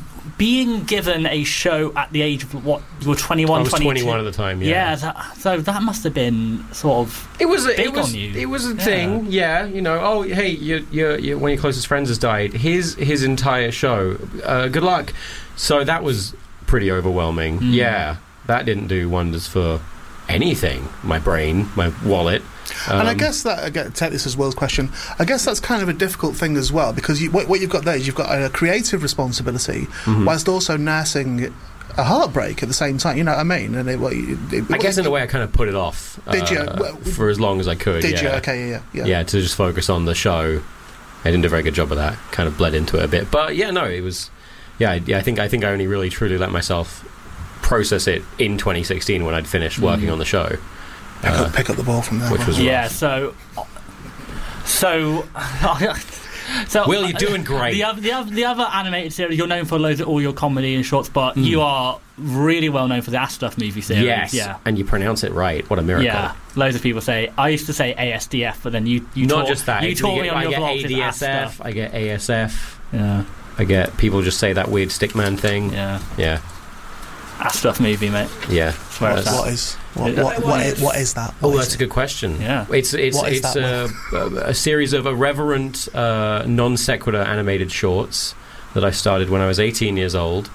being given a show at the age of what you were twenty-one, I was twenty-two. twenty-one at the time. Yeah. Yeah, that, so that must have been sort of It was a, big it was on you. it was a Yeah. thing, yeah. You know, oh hey, your your your one of your closest friends has died. His his entire show. Uh, good luck. So that was pretty overwhelming. Mm. Yeah, that didn't do wonders for anything. My brain, my wallet. Um, And I guess that, again, take this as Will's question, I guess that's kind of a difficult thing as well, because you, what, what you've got there is you've got a creative responsibility, Mhm. whilst also nursing a heartbreak at the same time, you know what I mean? And it, what you, it, I guess in a way I kind of put it off. Did you? uh, Well, for as long as I could. Did yeah. you? Okay, yeah, yeah. Yeah, to just focus on the show. I didn't do a very good job of that. Kind of bled into it a bit, but yeah, no, it was. Yeah, I, yeah, I think I think I only really truly let myself process it in twenty sixteen when I'd finished working Mm. on the show. Pick, Uh, up, pick up the ball from there. which was yeah. rough. So, so So, Will, you're doing great. The other, the other, the other animated series, you're known for loads of all your comedy and shorts, but Mm. you are really well known for the Astuff movie series. Yes, Yeah. and you pronounce it right. What a miracle. Yeah, loads of people say. I used to say A S D F, but then you you Not taught, just that. You it's- taught you me get- on I your get vlog A D S F. I get A S F. Yeah. I get people just say that weird stickman thing. Yeah. Yeah. Astuff movie, mate. Yeah. Swear What, it's what that. is what what, what, is, what is that? What Oh, is that's a good question. Yeah. It's it's What is it's that a, a series of irreverent, uh, non sequitur animated shorts that I started when I was eighteen years old,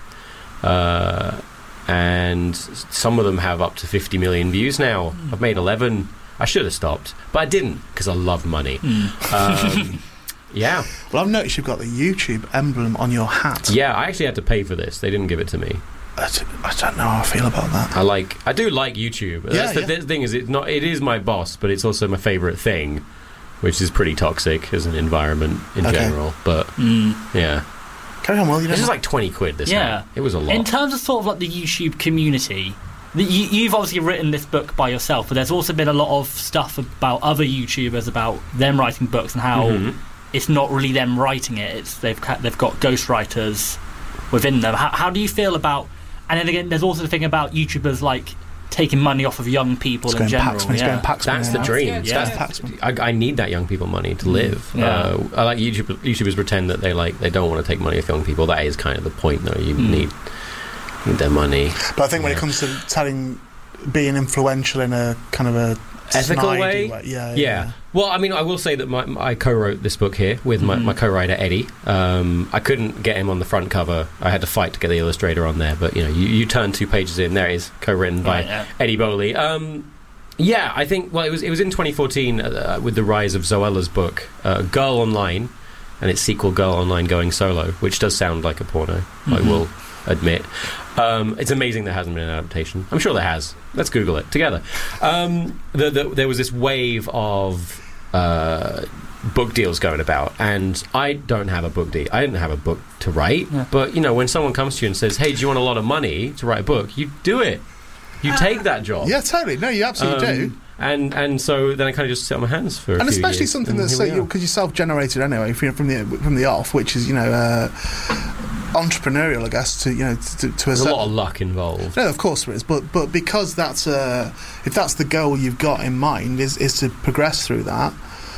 uh, and some of them have up to fifty million views now. I've made eleven. I should have stopped, but I didn't because I love money. Um, yeah. Well, I've noticed you've got the YouTube emblem on your hat. Yeah, I actually had to pay for this. They didn't give it to me. I d- I don't know how I feel about that. I like. I do like YouTube. Yeah, That's the, yeah. the thing is, it's not. It is my boss, but it's also my favorite thing, which is pretty toxic as an environment in Okay. general. But Mm. yeah, Carry on, Will. You this know is like twenty quid. This Yeah. one. It was a lot. In terms of sort of like the YouTube community, the, you, you've obviously written this book by yourself, but there's also been a lot of stuff about other YouTubers about them writing books and how Mhm. it's not really them writing it; it's they've ca- they've got ghostwriters within them. How, how do you feel about? And then again, there's also the thing about YouTubers like taking money off of young people It's in going general. Paxman, it's yeah. going Paxman That's the now. dream. Yeah. That's, I, I need that young people money to live. Yeah. Uh, I like YouTube, YouTubers pretend that they like they don't want to take money off young people. That is kind of the point, though. You Mm. need need their money. But I think when it Yeah. comes to telling, being influential in a kind of a Ethical snidey way? yeah, yeah, Yeah. Well, I mean, I will say that my, my, I co-wrote this book here with my, Mhm. my co-writer Eddie. Um, I couldn't get him on the front cover. I had to fight to get the illustrator on there. But you know, you, you turn two pages in, there it is, co-written by Right, yeah. Eddie Bowley. Um, yeah, I think. Well, it was it was in twenty fourteen uh, with the rise of Zoella's book, uh, Girl Online, and its sequel, Girl Online Going Solo, which does sound like a porno. I Mhm. will admit. Um, it's amazing there hasn't been an adaptation. I'm sure there has. Let's Google it together. Um, the, the, there was this wave of uh, book deals going about, and I don't have a book deal. I didn't have a book to write, Yeah. but you know, when someone comes to you and says, "Hey, do you want a lot of money to write a book?" You do it. You take that job. Yeah, totally. No, you absolutely do. Um, And and so then I kind of just sit on my hands for a And few especially years, something and that's here so we are. because you're self-generated anyway from from the from the off, which is you know uh, entrepreneurial, I guess. To you know to, to a There's a certain- lot of luck involved. No, of course there is, but but because that's uh, if that's the goal you've got in mind is is to progress through that.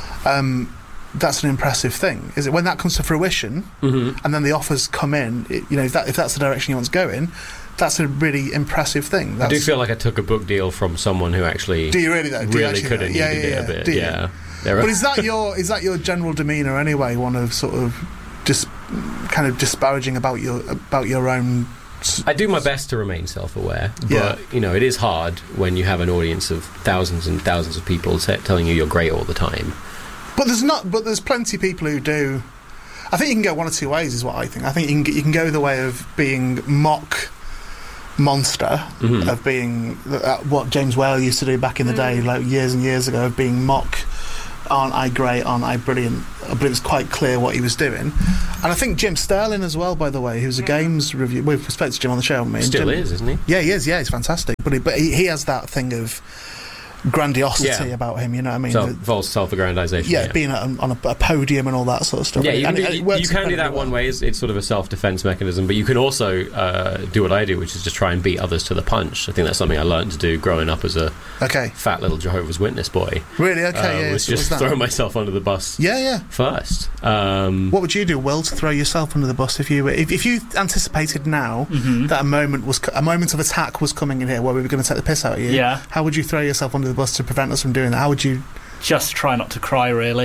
Um, that's an impressive thing. Is it when that comes to fruition, Mhm. and then the offers come in? It, you know, if that if that's the direction you want to go in, that's a really impressive thing. I That's, do feel like I took a book deal from someone who actually Do you really though? Do you really actually could though? have Yeah, needed yeah, it yeah. a bit. Do you? Yeah. There But are- is that your is that your general demeanour anyway? One of sort of just kind of disparaging about your about your own. s- I do my best to remain self-aware, but Yeah. you know it is hard when you have an audience of thousands and thousands of people t- telling you you're great all the time. But there's not. But there's plenty of people who do. I think you can go one or two ways. Is what I think. I think you can g- you can go the way of being mock monster, Mhm. of being uh, what James Whale used to do back in the day, like years and years ago, of being mock. Aren't I great? Aren't I brilliant? But it was quite clear what he was doing. And I think Jim Sterling as well, by the way, who's a games review. We've spoken to Jim on the show, haven't we? And Still Jim- is, isn't he? Yeah, he is. Yeah, he's fantastic. But he, but he, he has that thing of grandiosity Yeah. about him. You know what I mean? Self, The- false self-aggrandization. yeah, being on, on a, a podium and all that sort of stuff. Yeah, you can, And it- do, it you, works you can do incredibly that well. one way. It's, it's sort of a self-defense mechanism, but you can also uh, do what I do, which is just try and beat others to the punch. I think that's something I learned to do growing up as a Okay. fat little Jehovah's Witness boy. Really? Okay, Uh, yeah. was so what's just that? throw myself under the bus Yeah, yeah. first. Um, What would you do, Will, to throw yourself under the bus if you if, if you anticipated now Mhm. that a moment was co- a moment of attack was coming in here where we were going to take the piss out of you? Yeah. How would you throw yourself under the bus to prevent us from doing that? How would you? Just try not to cry, really.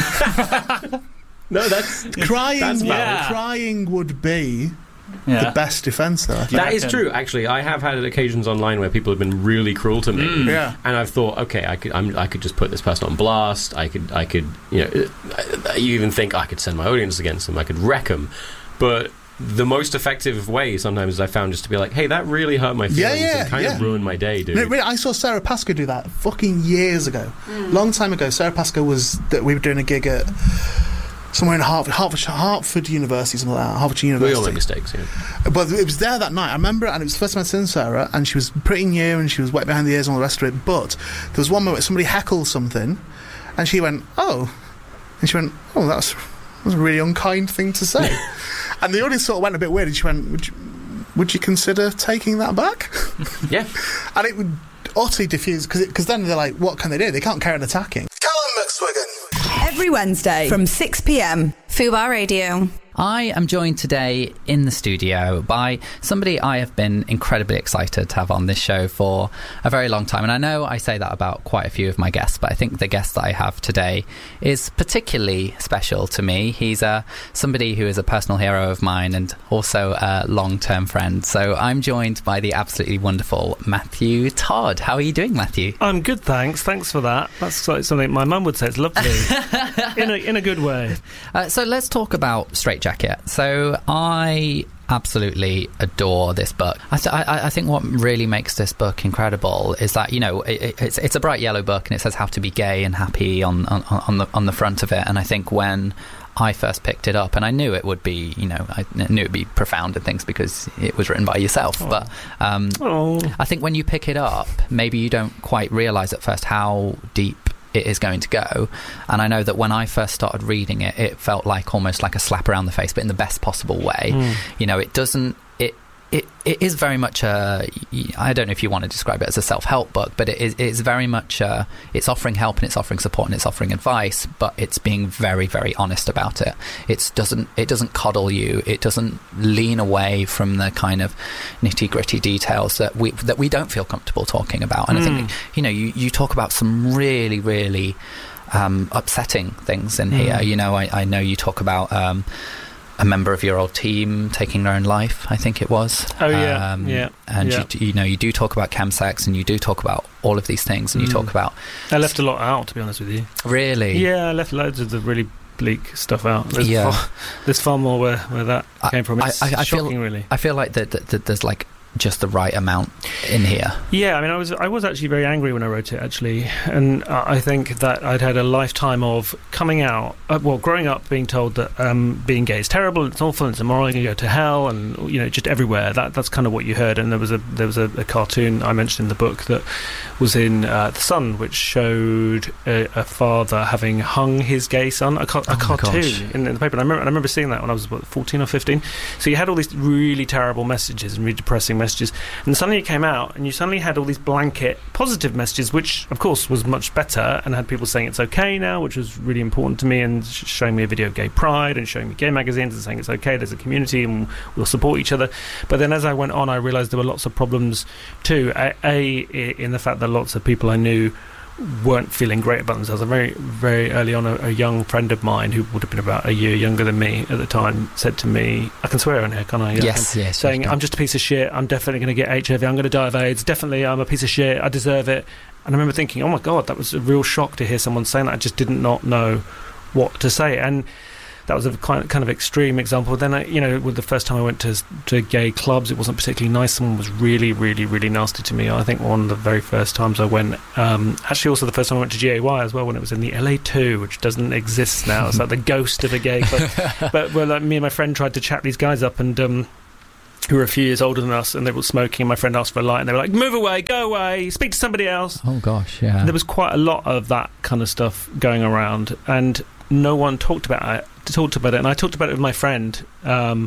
no, that's Crying. That's valid. Yeah. Crying would be Yeah. the best defence, though. I think. That is reckon? true. Actually, I have had occasions online where people have been really cruel to me, Mm. Yeah. and I've thought, okay, I could, I'm, I could just put this person on blast. I could, I could, you know, uh, you even think I could send my audience against them. I could wreck them, but the most effective way sometimes I found just to be like, hey, that really hurt my Yeah, feelings yeah, and kind yeah. of ruined my day, dude. No, really, I saw Sarah Pascoe do that fucking years ago, long time ago. Sarah Pascoe was that we were doing a gig at somewhere in Hartford, Hartford, Hartford University, something like that, Harvard We University. all make mistakes, yeah. But it was there that night. I remember, and it was the first time I'd seen Sarah, and she was pretty new, and she was wet behind the ears and all the rest of it. But there was one moment somebody heckled something, and she went, "Oh," and she went, "Oh, that's That was a really unkind thing to say. And the audience sort of went a bit weird, and she went, would you, would you consider taking that back? Yeah. And it would utterly diffuse, because then they're like, what can they do? They can't carry on attacking. Callum McSwiggan. Every Wednesday from six p.m. Fubar Radio. I am joined today in the studio by somebody I have been incredibly excited to have on this show for a very long time. And I know I say that about quite a few of my guests, but I think the guest that I have today is particularly special to me. He's uh, somebody who is a personal hero of mine and also a long-term friend. So I'm joined by the absolutely wonderful Matthew Todd. How are you doing, Matthew? I'm good, thanks. Thanks for that. That's like something my mum would say. It's lovely. in, a, in a good way. Uh, so let's talk about Straight Jacket. So I absolutely adore this book. I, th- I, I think what really makes this book incredible is that, you know, it, it's it's a bright yellow book and it says how to be gay and happy on, on, on the on the front of it. And I think when I first picked it up, and I knew it would be, you know, I knew it would be profound and things because it was written by yourself. Oh. But um, oh. I think when you pick it up, maybe you don't quite realise at first how deep it is going to go. And I know that when I first started reading it, it felt like almost like a slap around the face, but in the best possible way. Mm. You know, it doesn't it it it is very much a, I don't know if you want to describe it as a self-help book, but it is it's very much a, it's offering help and it's offering support and it's offering advice, but it's being very, very honest about it. It doesn't it doesn't coddle you. It doesn't lean away from the kind of nitty-gritty details that we that we don't feel comfortable talking about. And mm. I think, you know, you, you talk about some really, really um, upsetting things in mm. here. You know, I, I know you talk about um, a member of your old team taking their own life, I think it was. Oh, yeah. Um, yeah. And, yeah. You, you know, you do talk about chemsex and you do talk about all of these things and mm. you talk about... I left a lot out, to be honest with you. Really? Yeah, I left loads of the really bleak stuff out. There's, yeah. far, there's far more where, where that I, came from. It's I, I, I shocking, feel, really. I feel like that, that, that there's, like, just the right amount in here. Yeah, I mean, I was I was actually very angry when I wrote it, actually, and uh, I think that I'd had a lifetime of coming out, uh, well, growing up being told that um, being gay is terrible, it's awful, it's immoral, you can go to hell, and you know, just everywhere. That that's kind of what you heard. And there was a there was a, a cartoon I mentioned in the book that was in uh, the Sun, which showed a, a father having hung his gay son, a, ca- a oh cartoon in, in the paper. And I remember I remember seeing that when I was what, fourteen or fifteen. So you had all these really terrible messages and really depressing messages, and suddenly it came out and you suddenly had all these blanket positive messages, which of course was much better, and had people saying it's okay now, which was really important to me, and sh- showing me a video of gay pride and showing me gay magazines and saying it's okay, there's a community and we'll support each other. But then as I went on, I realised there were lots of problems too. A, a in the fact that lots of people I knew weren't feeling great about themselves. A very, very early on, a, a young friend of mine who would have been about a year younger than me at the time said to me, I can swear on here, can't I? Yeah, yes, yes. Saying, yes, I'm just a piece of shit, I'm definitely going to get H I V, I'm going to die of AIDS, definitely I'm a piece of shit, I deserve it. And I remember thinking, oh my God, that was a real shock to hear someone saying that. I just didn't not know what to say. And that was a kind of extreme example. Then, I, you know, with the first time I went to to gay clubs, it wasn't particularly nice. Someone was really, really, really nasty to me. I think one of the very first times I went, um, actually also the first time I went to G A Y as well, when it was in the L A two, which doesn't exist now. It's like the ghost of a gay club. But well, like, me and my friend tried to chat these guys up, and um, who were a few years older than us, and they were smoking, and my friend asked for a light, and they were like, move away, go away, speak to somebody else. Oh gosh, yeah. And there was quite a lot of that kind of stuff going around, and no one talked about it. talked about it and I talked about it with my friend, um,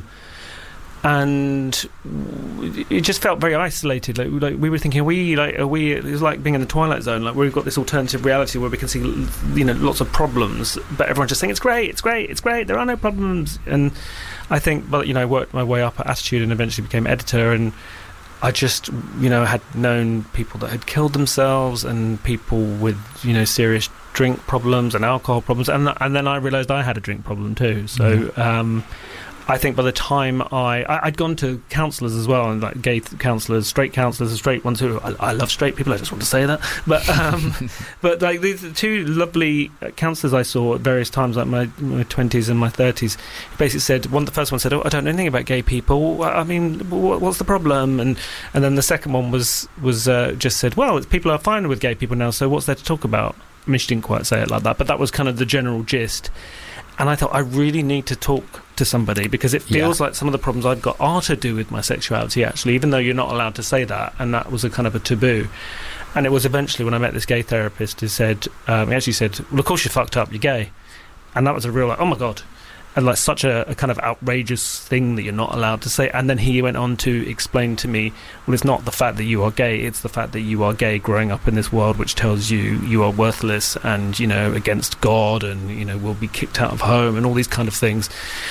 and it just felt very isolated. Like, like we were thinking, are we like are we it was like being in the Twilight Zone, like we've got this alternative reality where we can see, you know, lots of problems, but everyone's just saying it's great, it's great, it's great, there are no problems. And I think, well, you know, I worked my way up at Attitude and eventually became editor, and I just, you know, had known people that had killed themselves and people with, you know, serious drink problems and alcohol problems, and and then I realised I had a drink problem too. So mm-hmm. um, I think by the time I, I I'd gone to counsellors as well, and like gay th- counsellors, straight counsellors, and straight ones who I, I love straight people. I just want to say that, but um, but like these two lovely counsellors I saw at various times, like my my twenties and my thirties, basically said one. The first one said, "Oh, I don't know anything about gay people. I mean, what's the problem?" And and then the second one was was uh, just said, "Well, it's, people are fine with gay people now, so what's there to talk about?" I mean, she didn't quite say it like that, but that was kind of the general gist. And I thought, I really need to talk to somebody, because it feels yeah. like some of the problems I've got are to do with my sexuality, actually, even though you're not allowed to say that, and that was a kind of a taboo. And it was eventually when I met this gay therapist who said, um, he actually said, well, of course you're fucked up, you're gay. And that was a real, like, oh my God. and like such a, a kind of outrageous thing that you're not allowed to say. And then he went on to explain to me, well, it's not the fact that you are gay, it's the fact that you are gay growing up in this world which tells you you are worthless and, you know, against God, and, you know, will be kicked out of home and all these kind of things.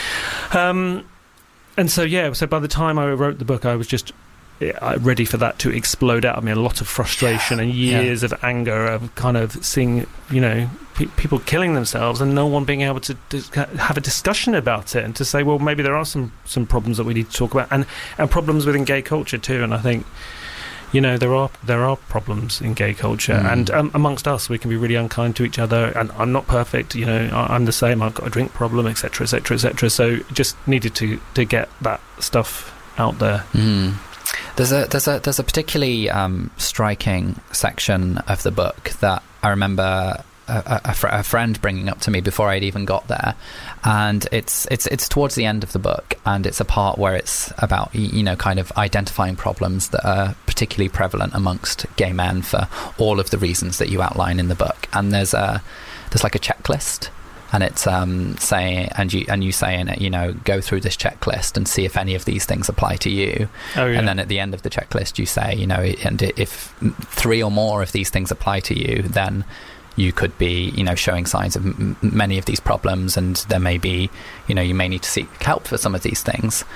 Um, and so, yeah, so by the time I wrote the book, I was just uh, ready for that to explode out of me. A lot of frustration and years yeah. of anger of kind of seeing, you know, pe- people killing themselves and no one being able to dis- have a discussion about it and to say, well, maybe there are some, some problems that we need to talk about, and, and problems within gay culture too. And I think, you know, there are there are problems in gay culture, mm. and um, amongst us, we can be really unkind to each other. And I'm not perfect, you know. I, I'm the same. I've got a drink problem, et cetera, et cetera, et cetera. So just needed to, to get that stuff out there. Mm. There's a there's a there's a particularly um, striking section of the book that I remember a, a, fr- a friend bringing up to me before I'd even got there, and it's it's it's towards the end of the book, and it's a part where it's about, you know, kind of identifying problems that are particularly prevalent amongst gay men for all of the reasons that you outline in the book. And there's a there's like a checklist, and it's um saying, and you and you say in it, you know, go through this checklist and see if any of these things apply to you. Oh, yeah. And then at the end of the checklist you say, you know, and if three or more of these things apply to you, then you could be, you know, showing signs of m- many of these problems, and there may be, you know, you may need to seek help for some of these things.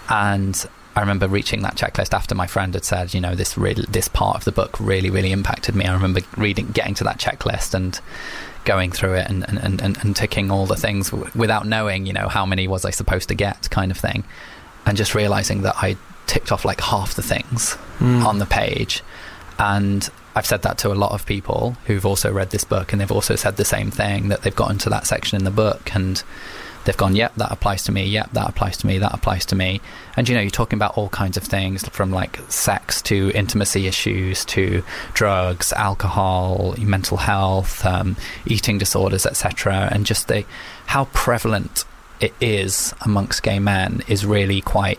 And I remember reaching that checklist after my friend had said, you know, this really, this part of the book really, really impacted me. I remember reading, getting to that checklist and going through it and, and, and, and ticking all the things w- without knowing, you know, how many was I supposed to get, kind of thing. And just realising that I ticked off like half the things mm. on the page. And I've said that to a lot of people who've also read this book, and they've also said the same thing, that they've gotten to that section in the book and they've gone, yep, that applies to me, yep, that applies to me, that applies to me. And, you know, you're talking about all kinds of things, from like sex to intimacy issues to drugs, alcohol, mental health, um, eating disorders, et cetera. And just the how prevalent it is amongst gay men is really quite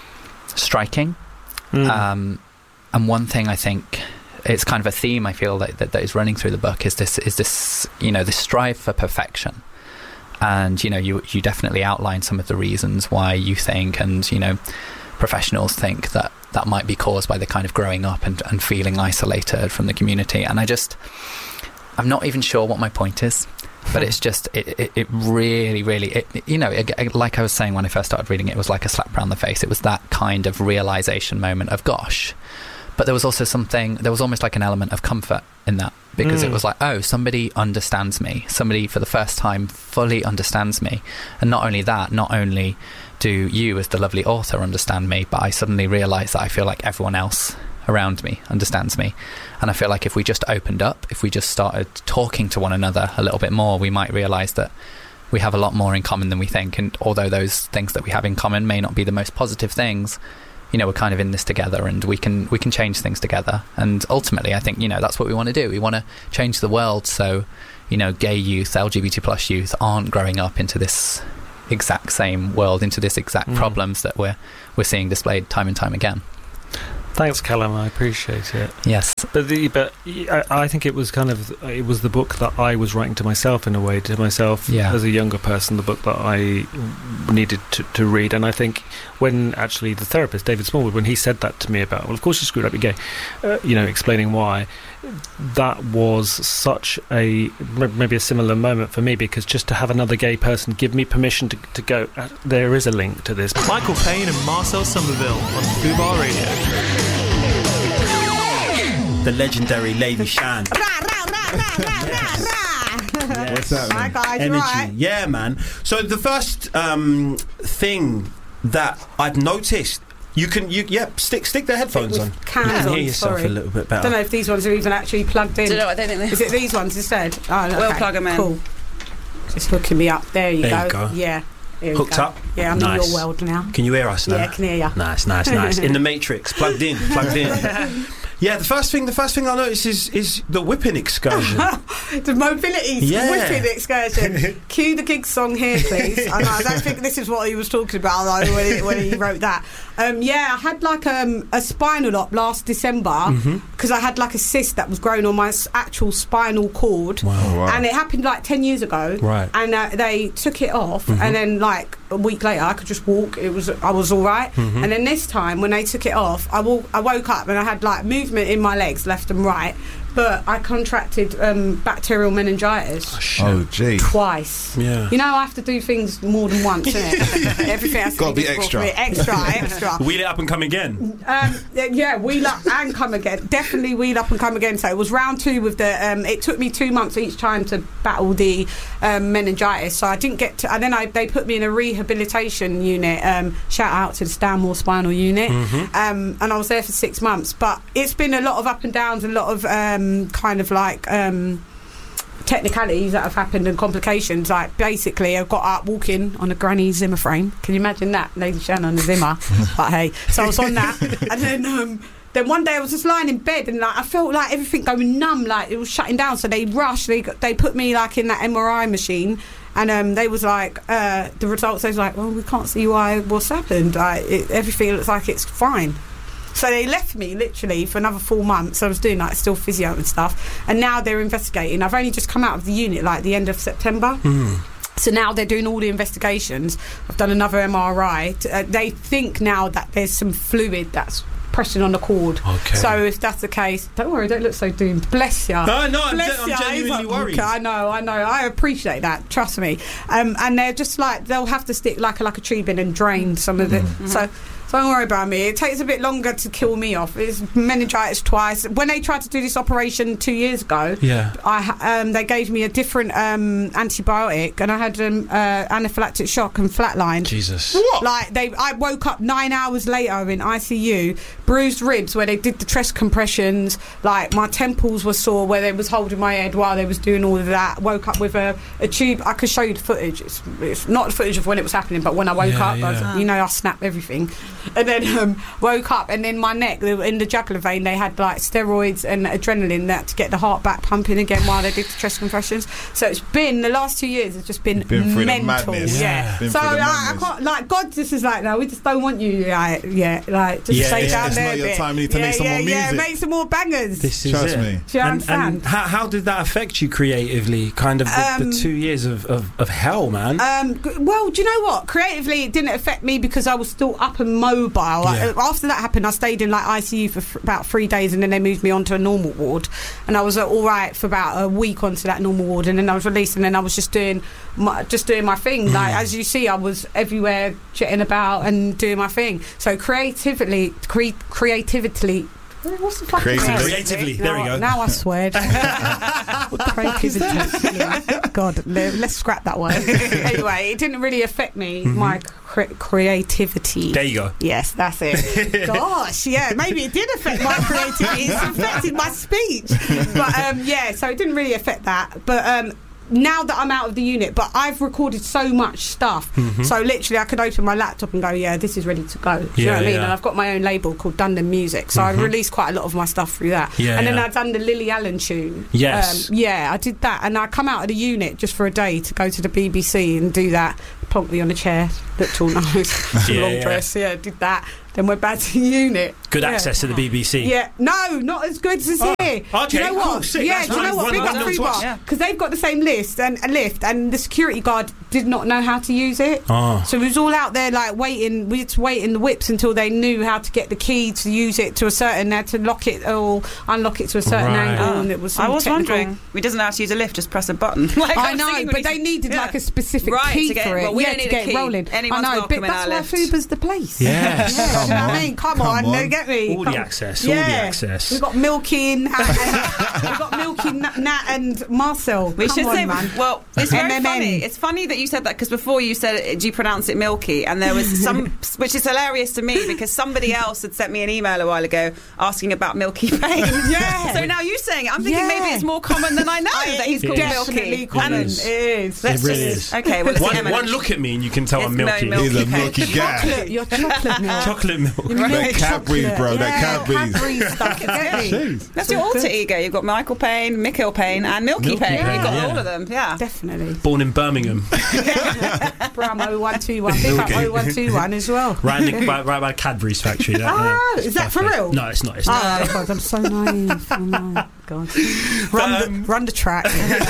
striking. Mm. Um, and one thing I think, it's kind of a theme I feel that, that that is running through the book, is this is this you know, this strive for perfection. And, you know, you you definitely outline some of the reasons why you think, and, you know, professionals think that that might be caused by the kind of growing up and, and feeling isolated from the community. And I just, I'm not even sure what my point is, but it's just, it, it, it really, really, it, you know, it, like I was saying when I first started reading it, it was like a slap around the face. It was that kind of realization moment of, gosh. But there was also something, there was almost like an element of comfort in that, because mm. it was like, oh, somebody understands me. Somebody for the first time fully understands me. And not only that, not only do you as the lovely author understand me, but I suddenly realise that I feel like everyone else around me understands me. And I feel like if we just opened up, if we just started talking to one another a little bit more, we might realise that we have a lot more in common than we think. And although those things that we have in common may not be the most positive things, you know, we're kind of in this together, and we can we can change things together. And ultimately, I think, you know, that's what we want to do. We want to change the world so, you know, gay youth, L G B T plus youth aren't growing up into this exact same world, into this exact mm. problems that we're we're seeing displayed time and time again. Thanks, Callum. I appreciate it. Yes, but the, but I, I think it was kind of it was the book that I was writing to myself, in a way, to myself yeah. as a younger person. The book that I needed to, to read, and I think when actually the therapist David Smallwood, when he said that to me about, well, of course you screwed up, you're gay, uh, you know, explaining why. That was such a maybe a similar moment for me, because just to have another gay person give me permission to, to go, uh, there is a link to this. Michael Payne and Marcel Somerville on Fubar Radio. The legendary Lady Shan. Yes. What's that, man? Hi guys, Energy. you right? Yeah, man. So the first um, thing that I've noticed, you can, you yeah, stick stick the headphones on. Cans you can on, hear yourself sorry. a little bit better. I don't know if these ones are even actually plugged in. Do you know what, I don't think they Is it these ones instead? Oh, okay. We'll plug them in. Cool. Just hooking me up. There you there go. You go. Yeah. Here Hooked go. up? Yeah, I'm Nice. in your world now. Can you hear us now? Yeah, I can hear you. Nice, nice, nice. In the Matrix, plugged in, plugged in. Yeah, the first thing, the first thing I noticed is is the whipping excursion. The mobility Yeah. whipping excursion. Cue the gig song here, please. I, know, I don't think this is what he was talking about though, when, he, when he wrote that. Um, yeah, I had like um, a spinal op last December because Mhm. I had like a cyst that was growing on my s- actual spinal cord. Wow. Oh, wow. And it happened like ten years ago. Right. And uh, they took it off, Mhm. and then like a week later, I could just walk. It was I was all right. Mhm. And then this time, when they took it off, I, wo- I woke up and I had like movement in my legs, left and right. But I contracted um, bacterial meningitis. Oh, gee. Twice. Yeah. You know, I have to do things more than once, innit? Everything has to Gotta be difficult for extra. me. Extra, extra. Wheel it up and come again. Um, yeah, wheel up and come again. Definitely wheel up and come again. So it was round two with the. Um, it took me two months each time to battle the um, meningitis. So I didn't get to. And then I, they put me in a rehabilitation unit. Um, shout out to the Stanmore Spinal Unit. Mhm. Um, and I was there for six months. But it's been a lot of up and downs, a lot of um, kind of like. Um, technicalities that have happened and complications. Like basically I got up walking on a granny Zimmer frame. Can you imagine that? Lady Shannon the Zimmer. But hey, so I was on that, and then um then one day I was just lying in bed and like I felt like everything going numb, like it was shutting down. So they rushed, they they put me like in that M R I machine, and um they was like uh the results, they was like, well, we can't see why what's happened, like it, everything looks like it's fine. So they left me literally for another four months. I was doing like still physio and stuff, and now they're investigating. I've only just come out of the unit like the end of September. Mm. So now they're doing all the investigations. I've done another M R I. Uh, they think now that there's some fluid that's pressing on the cord. Okay. So if that's the case, don't worry, don't look so doomed. Bless you. No, no, I'm Bless gen- I'm ya. genuinely He's like, worried. okay, I know, I know. I appreciate that. Trust me. Um, and they're just like, they'll have to stick like a, like a tube in and drain some of it. Mm-hmm. So. So don't worry about me. It takes a bit longer to kill me off. It's meningitis twice. When they tried to do this operation two years ago, Yeah. I ha- um, they gave me a different um, antibiotic, and I had um, uh, anaphylactic shock and flatline. Jesus. What? Like they, I woke up nine hours later in I C U, bruised ribs where they did the chest compressions. Like my temples were sore where they was holding my head while they was doing all of that. Woke up with a, a tube. I could show you the footage. It's, it's not the footage of when it was happening, but when I woke Yeah, up, I was, yeah. you know, I snapped everything. And then um, woke up, and then my neck, in the jugular vein, they had like steroids and adrenaline that to get the heart back pumping again while they did the chest compressions. So it's been the last two years. It's just been, Been through the mental. madness. Yeah. Been So through the like, I madness. can't, like God just is like, no, we just don't want you. Like, yeah, like just Yeah, stay it's- down it's there. not a your bit. time, you need to yeah, make some yeah, more Yeah, music. make some more bangers. This is Trust it. me. Do you and, understand? and how, how did that affect you creatively? Kind of the, Um, the two years of, of, of hell, man. Um, g- well, do you know what? Creatively, it didn't affect me because I was still up and mobile. Like, Yeah. uh, after that happened, I stayed in like I C U for f- about three days, and then they moved me onto a normal ward, and I was uh, all right for about a week onto that normal ward, and then I was released, and then I was just doing, my, just doing my thing. Like as you see, I was everywhere, jetting about and doing my thing. So creatively, cre- creatively. What's the fucking Creatively. word? Creatively, Now there we I- go. Now I swear. Creativity. God, le- let's scrap that one. Anyway, it didn't really affect me, Mhm. my cre- creativity. There you go. Yes, that's it. Gosh, yeah, maybe it did affect my creativity. It's affected my speech. But um, yeah, so it didn't really affect that. But um, now that I'm out of the unit, but I've recorded so much stuff. Mhm. So literally, I could open my laptop and go, yeah, this is ready to go. Do you Yeah, know what I mean? yeah. And I've got my own label called Dundon Music. So I Mhm. released quite a lot of my stuff through that. Yeah, and then yeah. I've done the Lily Allen tune. Yes. Um, yeah, I did that. And I come out of the unit just for a day to go to the B B C and do that. Plonked me on a chair, looked all nice. Yeah, Long yeah. dress, yeah, did that. Then went back to the unit. Good Yeah. access to the B B C. Yeah, no, not as good as Oh, here. okay, do you know what? cool, sick, Yeah, that's do you know nice. what? One- Big one up knows Free what. Bar, Yeah. because they've got the same list and a lift, and the security guard did not know how to use it. Oh. So we was all out there like waiting. We had to wait in the whips until they knew how to get the key to use it to a certain. They had to lock it or unlock it to a certain Right. angle, Oh. and it was. I some was technical- wondering. We doesn't know how to use a lift, just press a button. Like, I was know, thinking but we- they needed Yeah. like a specific Right, key to get- for it. well, we yeah, don't to need a get key. it rolling. Anyone's I know, welcome but in that's our why lift. Fuba's the place. Yes. Yeah, Come do you know what on. I mean? Come, Come on, on. no, get me. All the Come- access, all the access. We've got Milky, and, and we've got Milky, Nat, Nat and Marcel. We Come should on, say, man. well, it's very M M N. funny. It's funny that you said that because before you said, it, do you pronounce it Milky? And there was some, which is hilarious to me because somebody else had sent me an email a while ago asking about Milky Pain. Yeah. So now you saying it, I'm thinking Yeah. maybe it's more common than I know Oh, that he's it's called definitely Milky. common. And It is. It is. let's It really just- is. Okay, well, it's one, M and M. one look at me and you can tell It's I'm no milky. Milky He's a Pain. milky guy. Chocolate, you're chocolate milk. Chocolate chocolate milk. That Cadbury's, chocolate. bro. Yeah, That Cadbury's. Cadbury's stuff. Exactly. That's your alter ego. You've got Michael Payne, Mikhail Payne, and Milky, Milky Payne. Payne, You've got yeah. all of them. Yeah, definitely. Born in Birmingham. Bram oh one two one. Pick up Okay. oh one two one as well. Right, in the, right, right by Cadbury's factory. That, Ah, yeah. is that for Perfect. real? No, it's not. It's Oh, not. God, I'm so naive. Oh, my God. Run, the, run the track.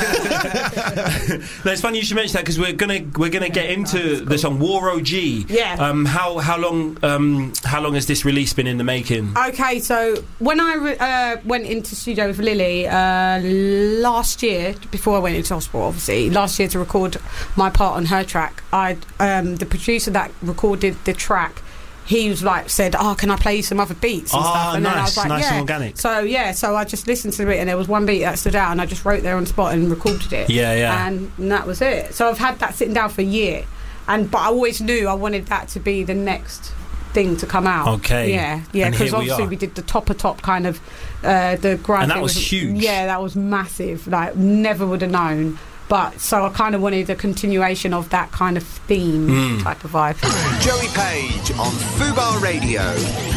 No, it's funny you should mention that because we're gonna we're gonna get into the song War O G. Yeah. Um. How how long um how long has this release been in the making? Okay, so when I re- uh, went into studio with Lily uh, last year, before I went into hospital, obviously last year to record my part on her track, I um, the producer that recorded the track. He was like, said, "Oh, can I play you some other beats and Ah, stuff?" And then I was nice, like, nice and "Yeah." organic. So yeah, so I just listened to it, and there was one beat that stood out, and I just wrote there on the spot and recorded it. Yeah, yeah. And, and that was it. So I've had that sitting down for a year, and but I always knew I wanted that to be the next thing to come out. Okay. Yeah, yeah, And because here we obviously are. we did the top of top kind of uh, the grind. And that thing was huge. Yeah, that was massive. Like never would have known. But so I kind of wanted a continuation of that kind of theme Mm. type of vibe. Joey Page on Fubar Radio.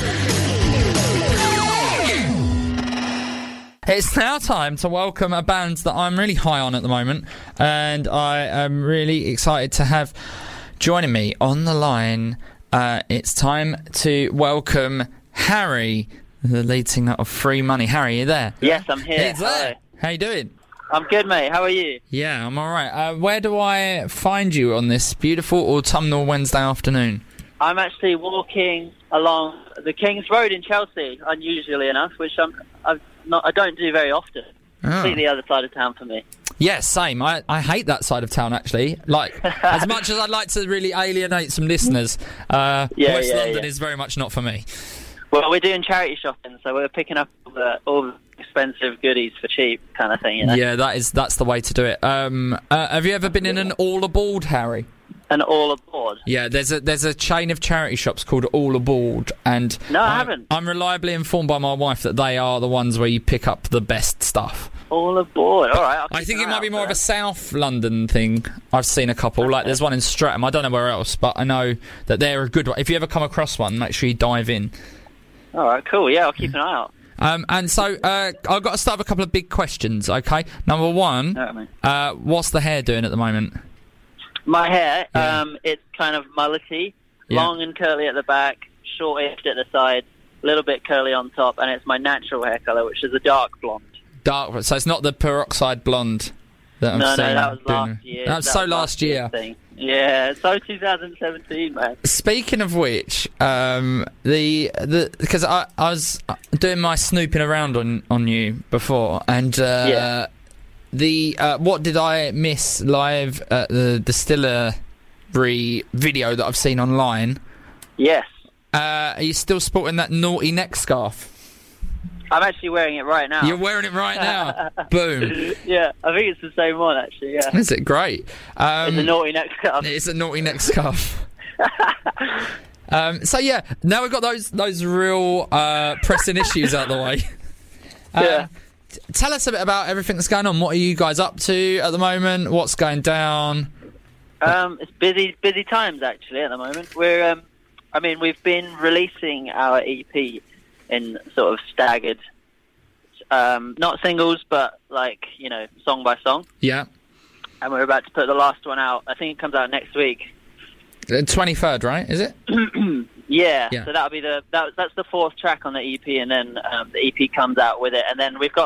It's now time to welcome a band that I'm really high on at the moment, and I am really excited to have joining me on the line. Uh, it's time to welcome Harry, the lead singer of Free Money. Harry, you there? Yes, I'm here. He's there. How you doing? I'm good, mate. How are you? Yeah, I'm all right. Uh, where do I find you on this beautiful autumnal Wednesday afternoon? I'm actually walking along the King's Road in Chelsea, unusually enough, which I'm, I've not, I don't do very often. Oh. Completely other side of town for me. Yeah, same. I, I hate that side of town, actually. Like, as much as I'd like to really alienate some listeners, uh, Yeah, West yeah, London yeah. is very much not for me. Well, we're doing charity shopping, so we're picking up all the, all the expensive goodies for cheap, kind of thing. You know? Yeah, that is that's the way to do it. Um, uh, have you ever been in an All Aboard, Harry? And all aboard. Yeah, there's a there's a chain of charity shops called All Aboard, and No, I I'm- haven't. I'm reliably informed by my wife that they are the ones where you pick up the best stuff. All aboard. All right. I'll I keep think an it eye might be out more for of a that. South London thing. I've seen a couple. Like there's one in Streatham. I don't know where else, but I know that they're a good one. If you ever come across one, make sure you dive in. All right, cool. Yeah, I'll keep an eye out. Um, and so uh, I've got to start with a couple of big questions. Okay, number one, All right, mate. uh, what's the hair doing at the moment? My hair, um, it's kind of mullety, Yeah. long and curly at the back, short-edged at the side, a little bit curly on top, and it's my natural hair colour, which is a dark blonde. Dark. So it's not the peroxide blonde that I've no, seen. no, that was doing. last year. That was so last year. Thing. Yeah, so twenty seventeen, man. Speaking of which, um, the the because I, I was doing my snooping around on, on you before, and uh, Yeah. the uh, what did I miss live at the distillery video that I've seen online? Yes. Uh, are you still sporting that naughty neck scarf? I'm actually wearing it right now. You're wearing it right now. Boom. Yeah, I think it's the same one, actually, yeah. Is it great? Um, It's a naughty neck scarf. It's a naughty neck scarf. um, so yeah, now we've got those those real uh, pressing issues out of the way. Um, Yeah. t- Tell us a bit about everything that's going on. What are you guys up to at the moment? What's going down? Um, it's busy, busy times actually at the moment. We're, um, I mean, we've been releasing our E P in sort of staggered, um, not singles, but like you know, song by song. Yeah, And we're about to put the last one out. I think it comes out next week. the twenty-third, right? Is it? Yeah. Yeah. So that'll be the that, that's the fourth track on the E P, and then um, the E P comes out with it, and then we've got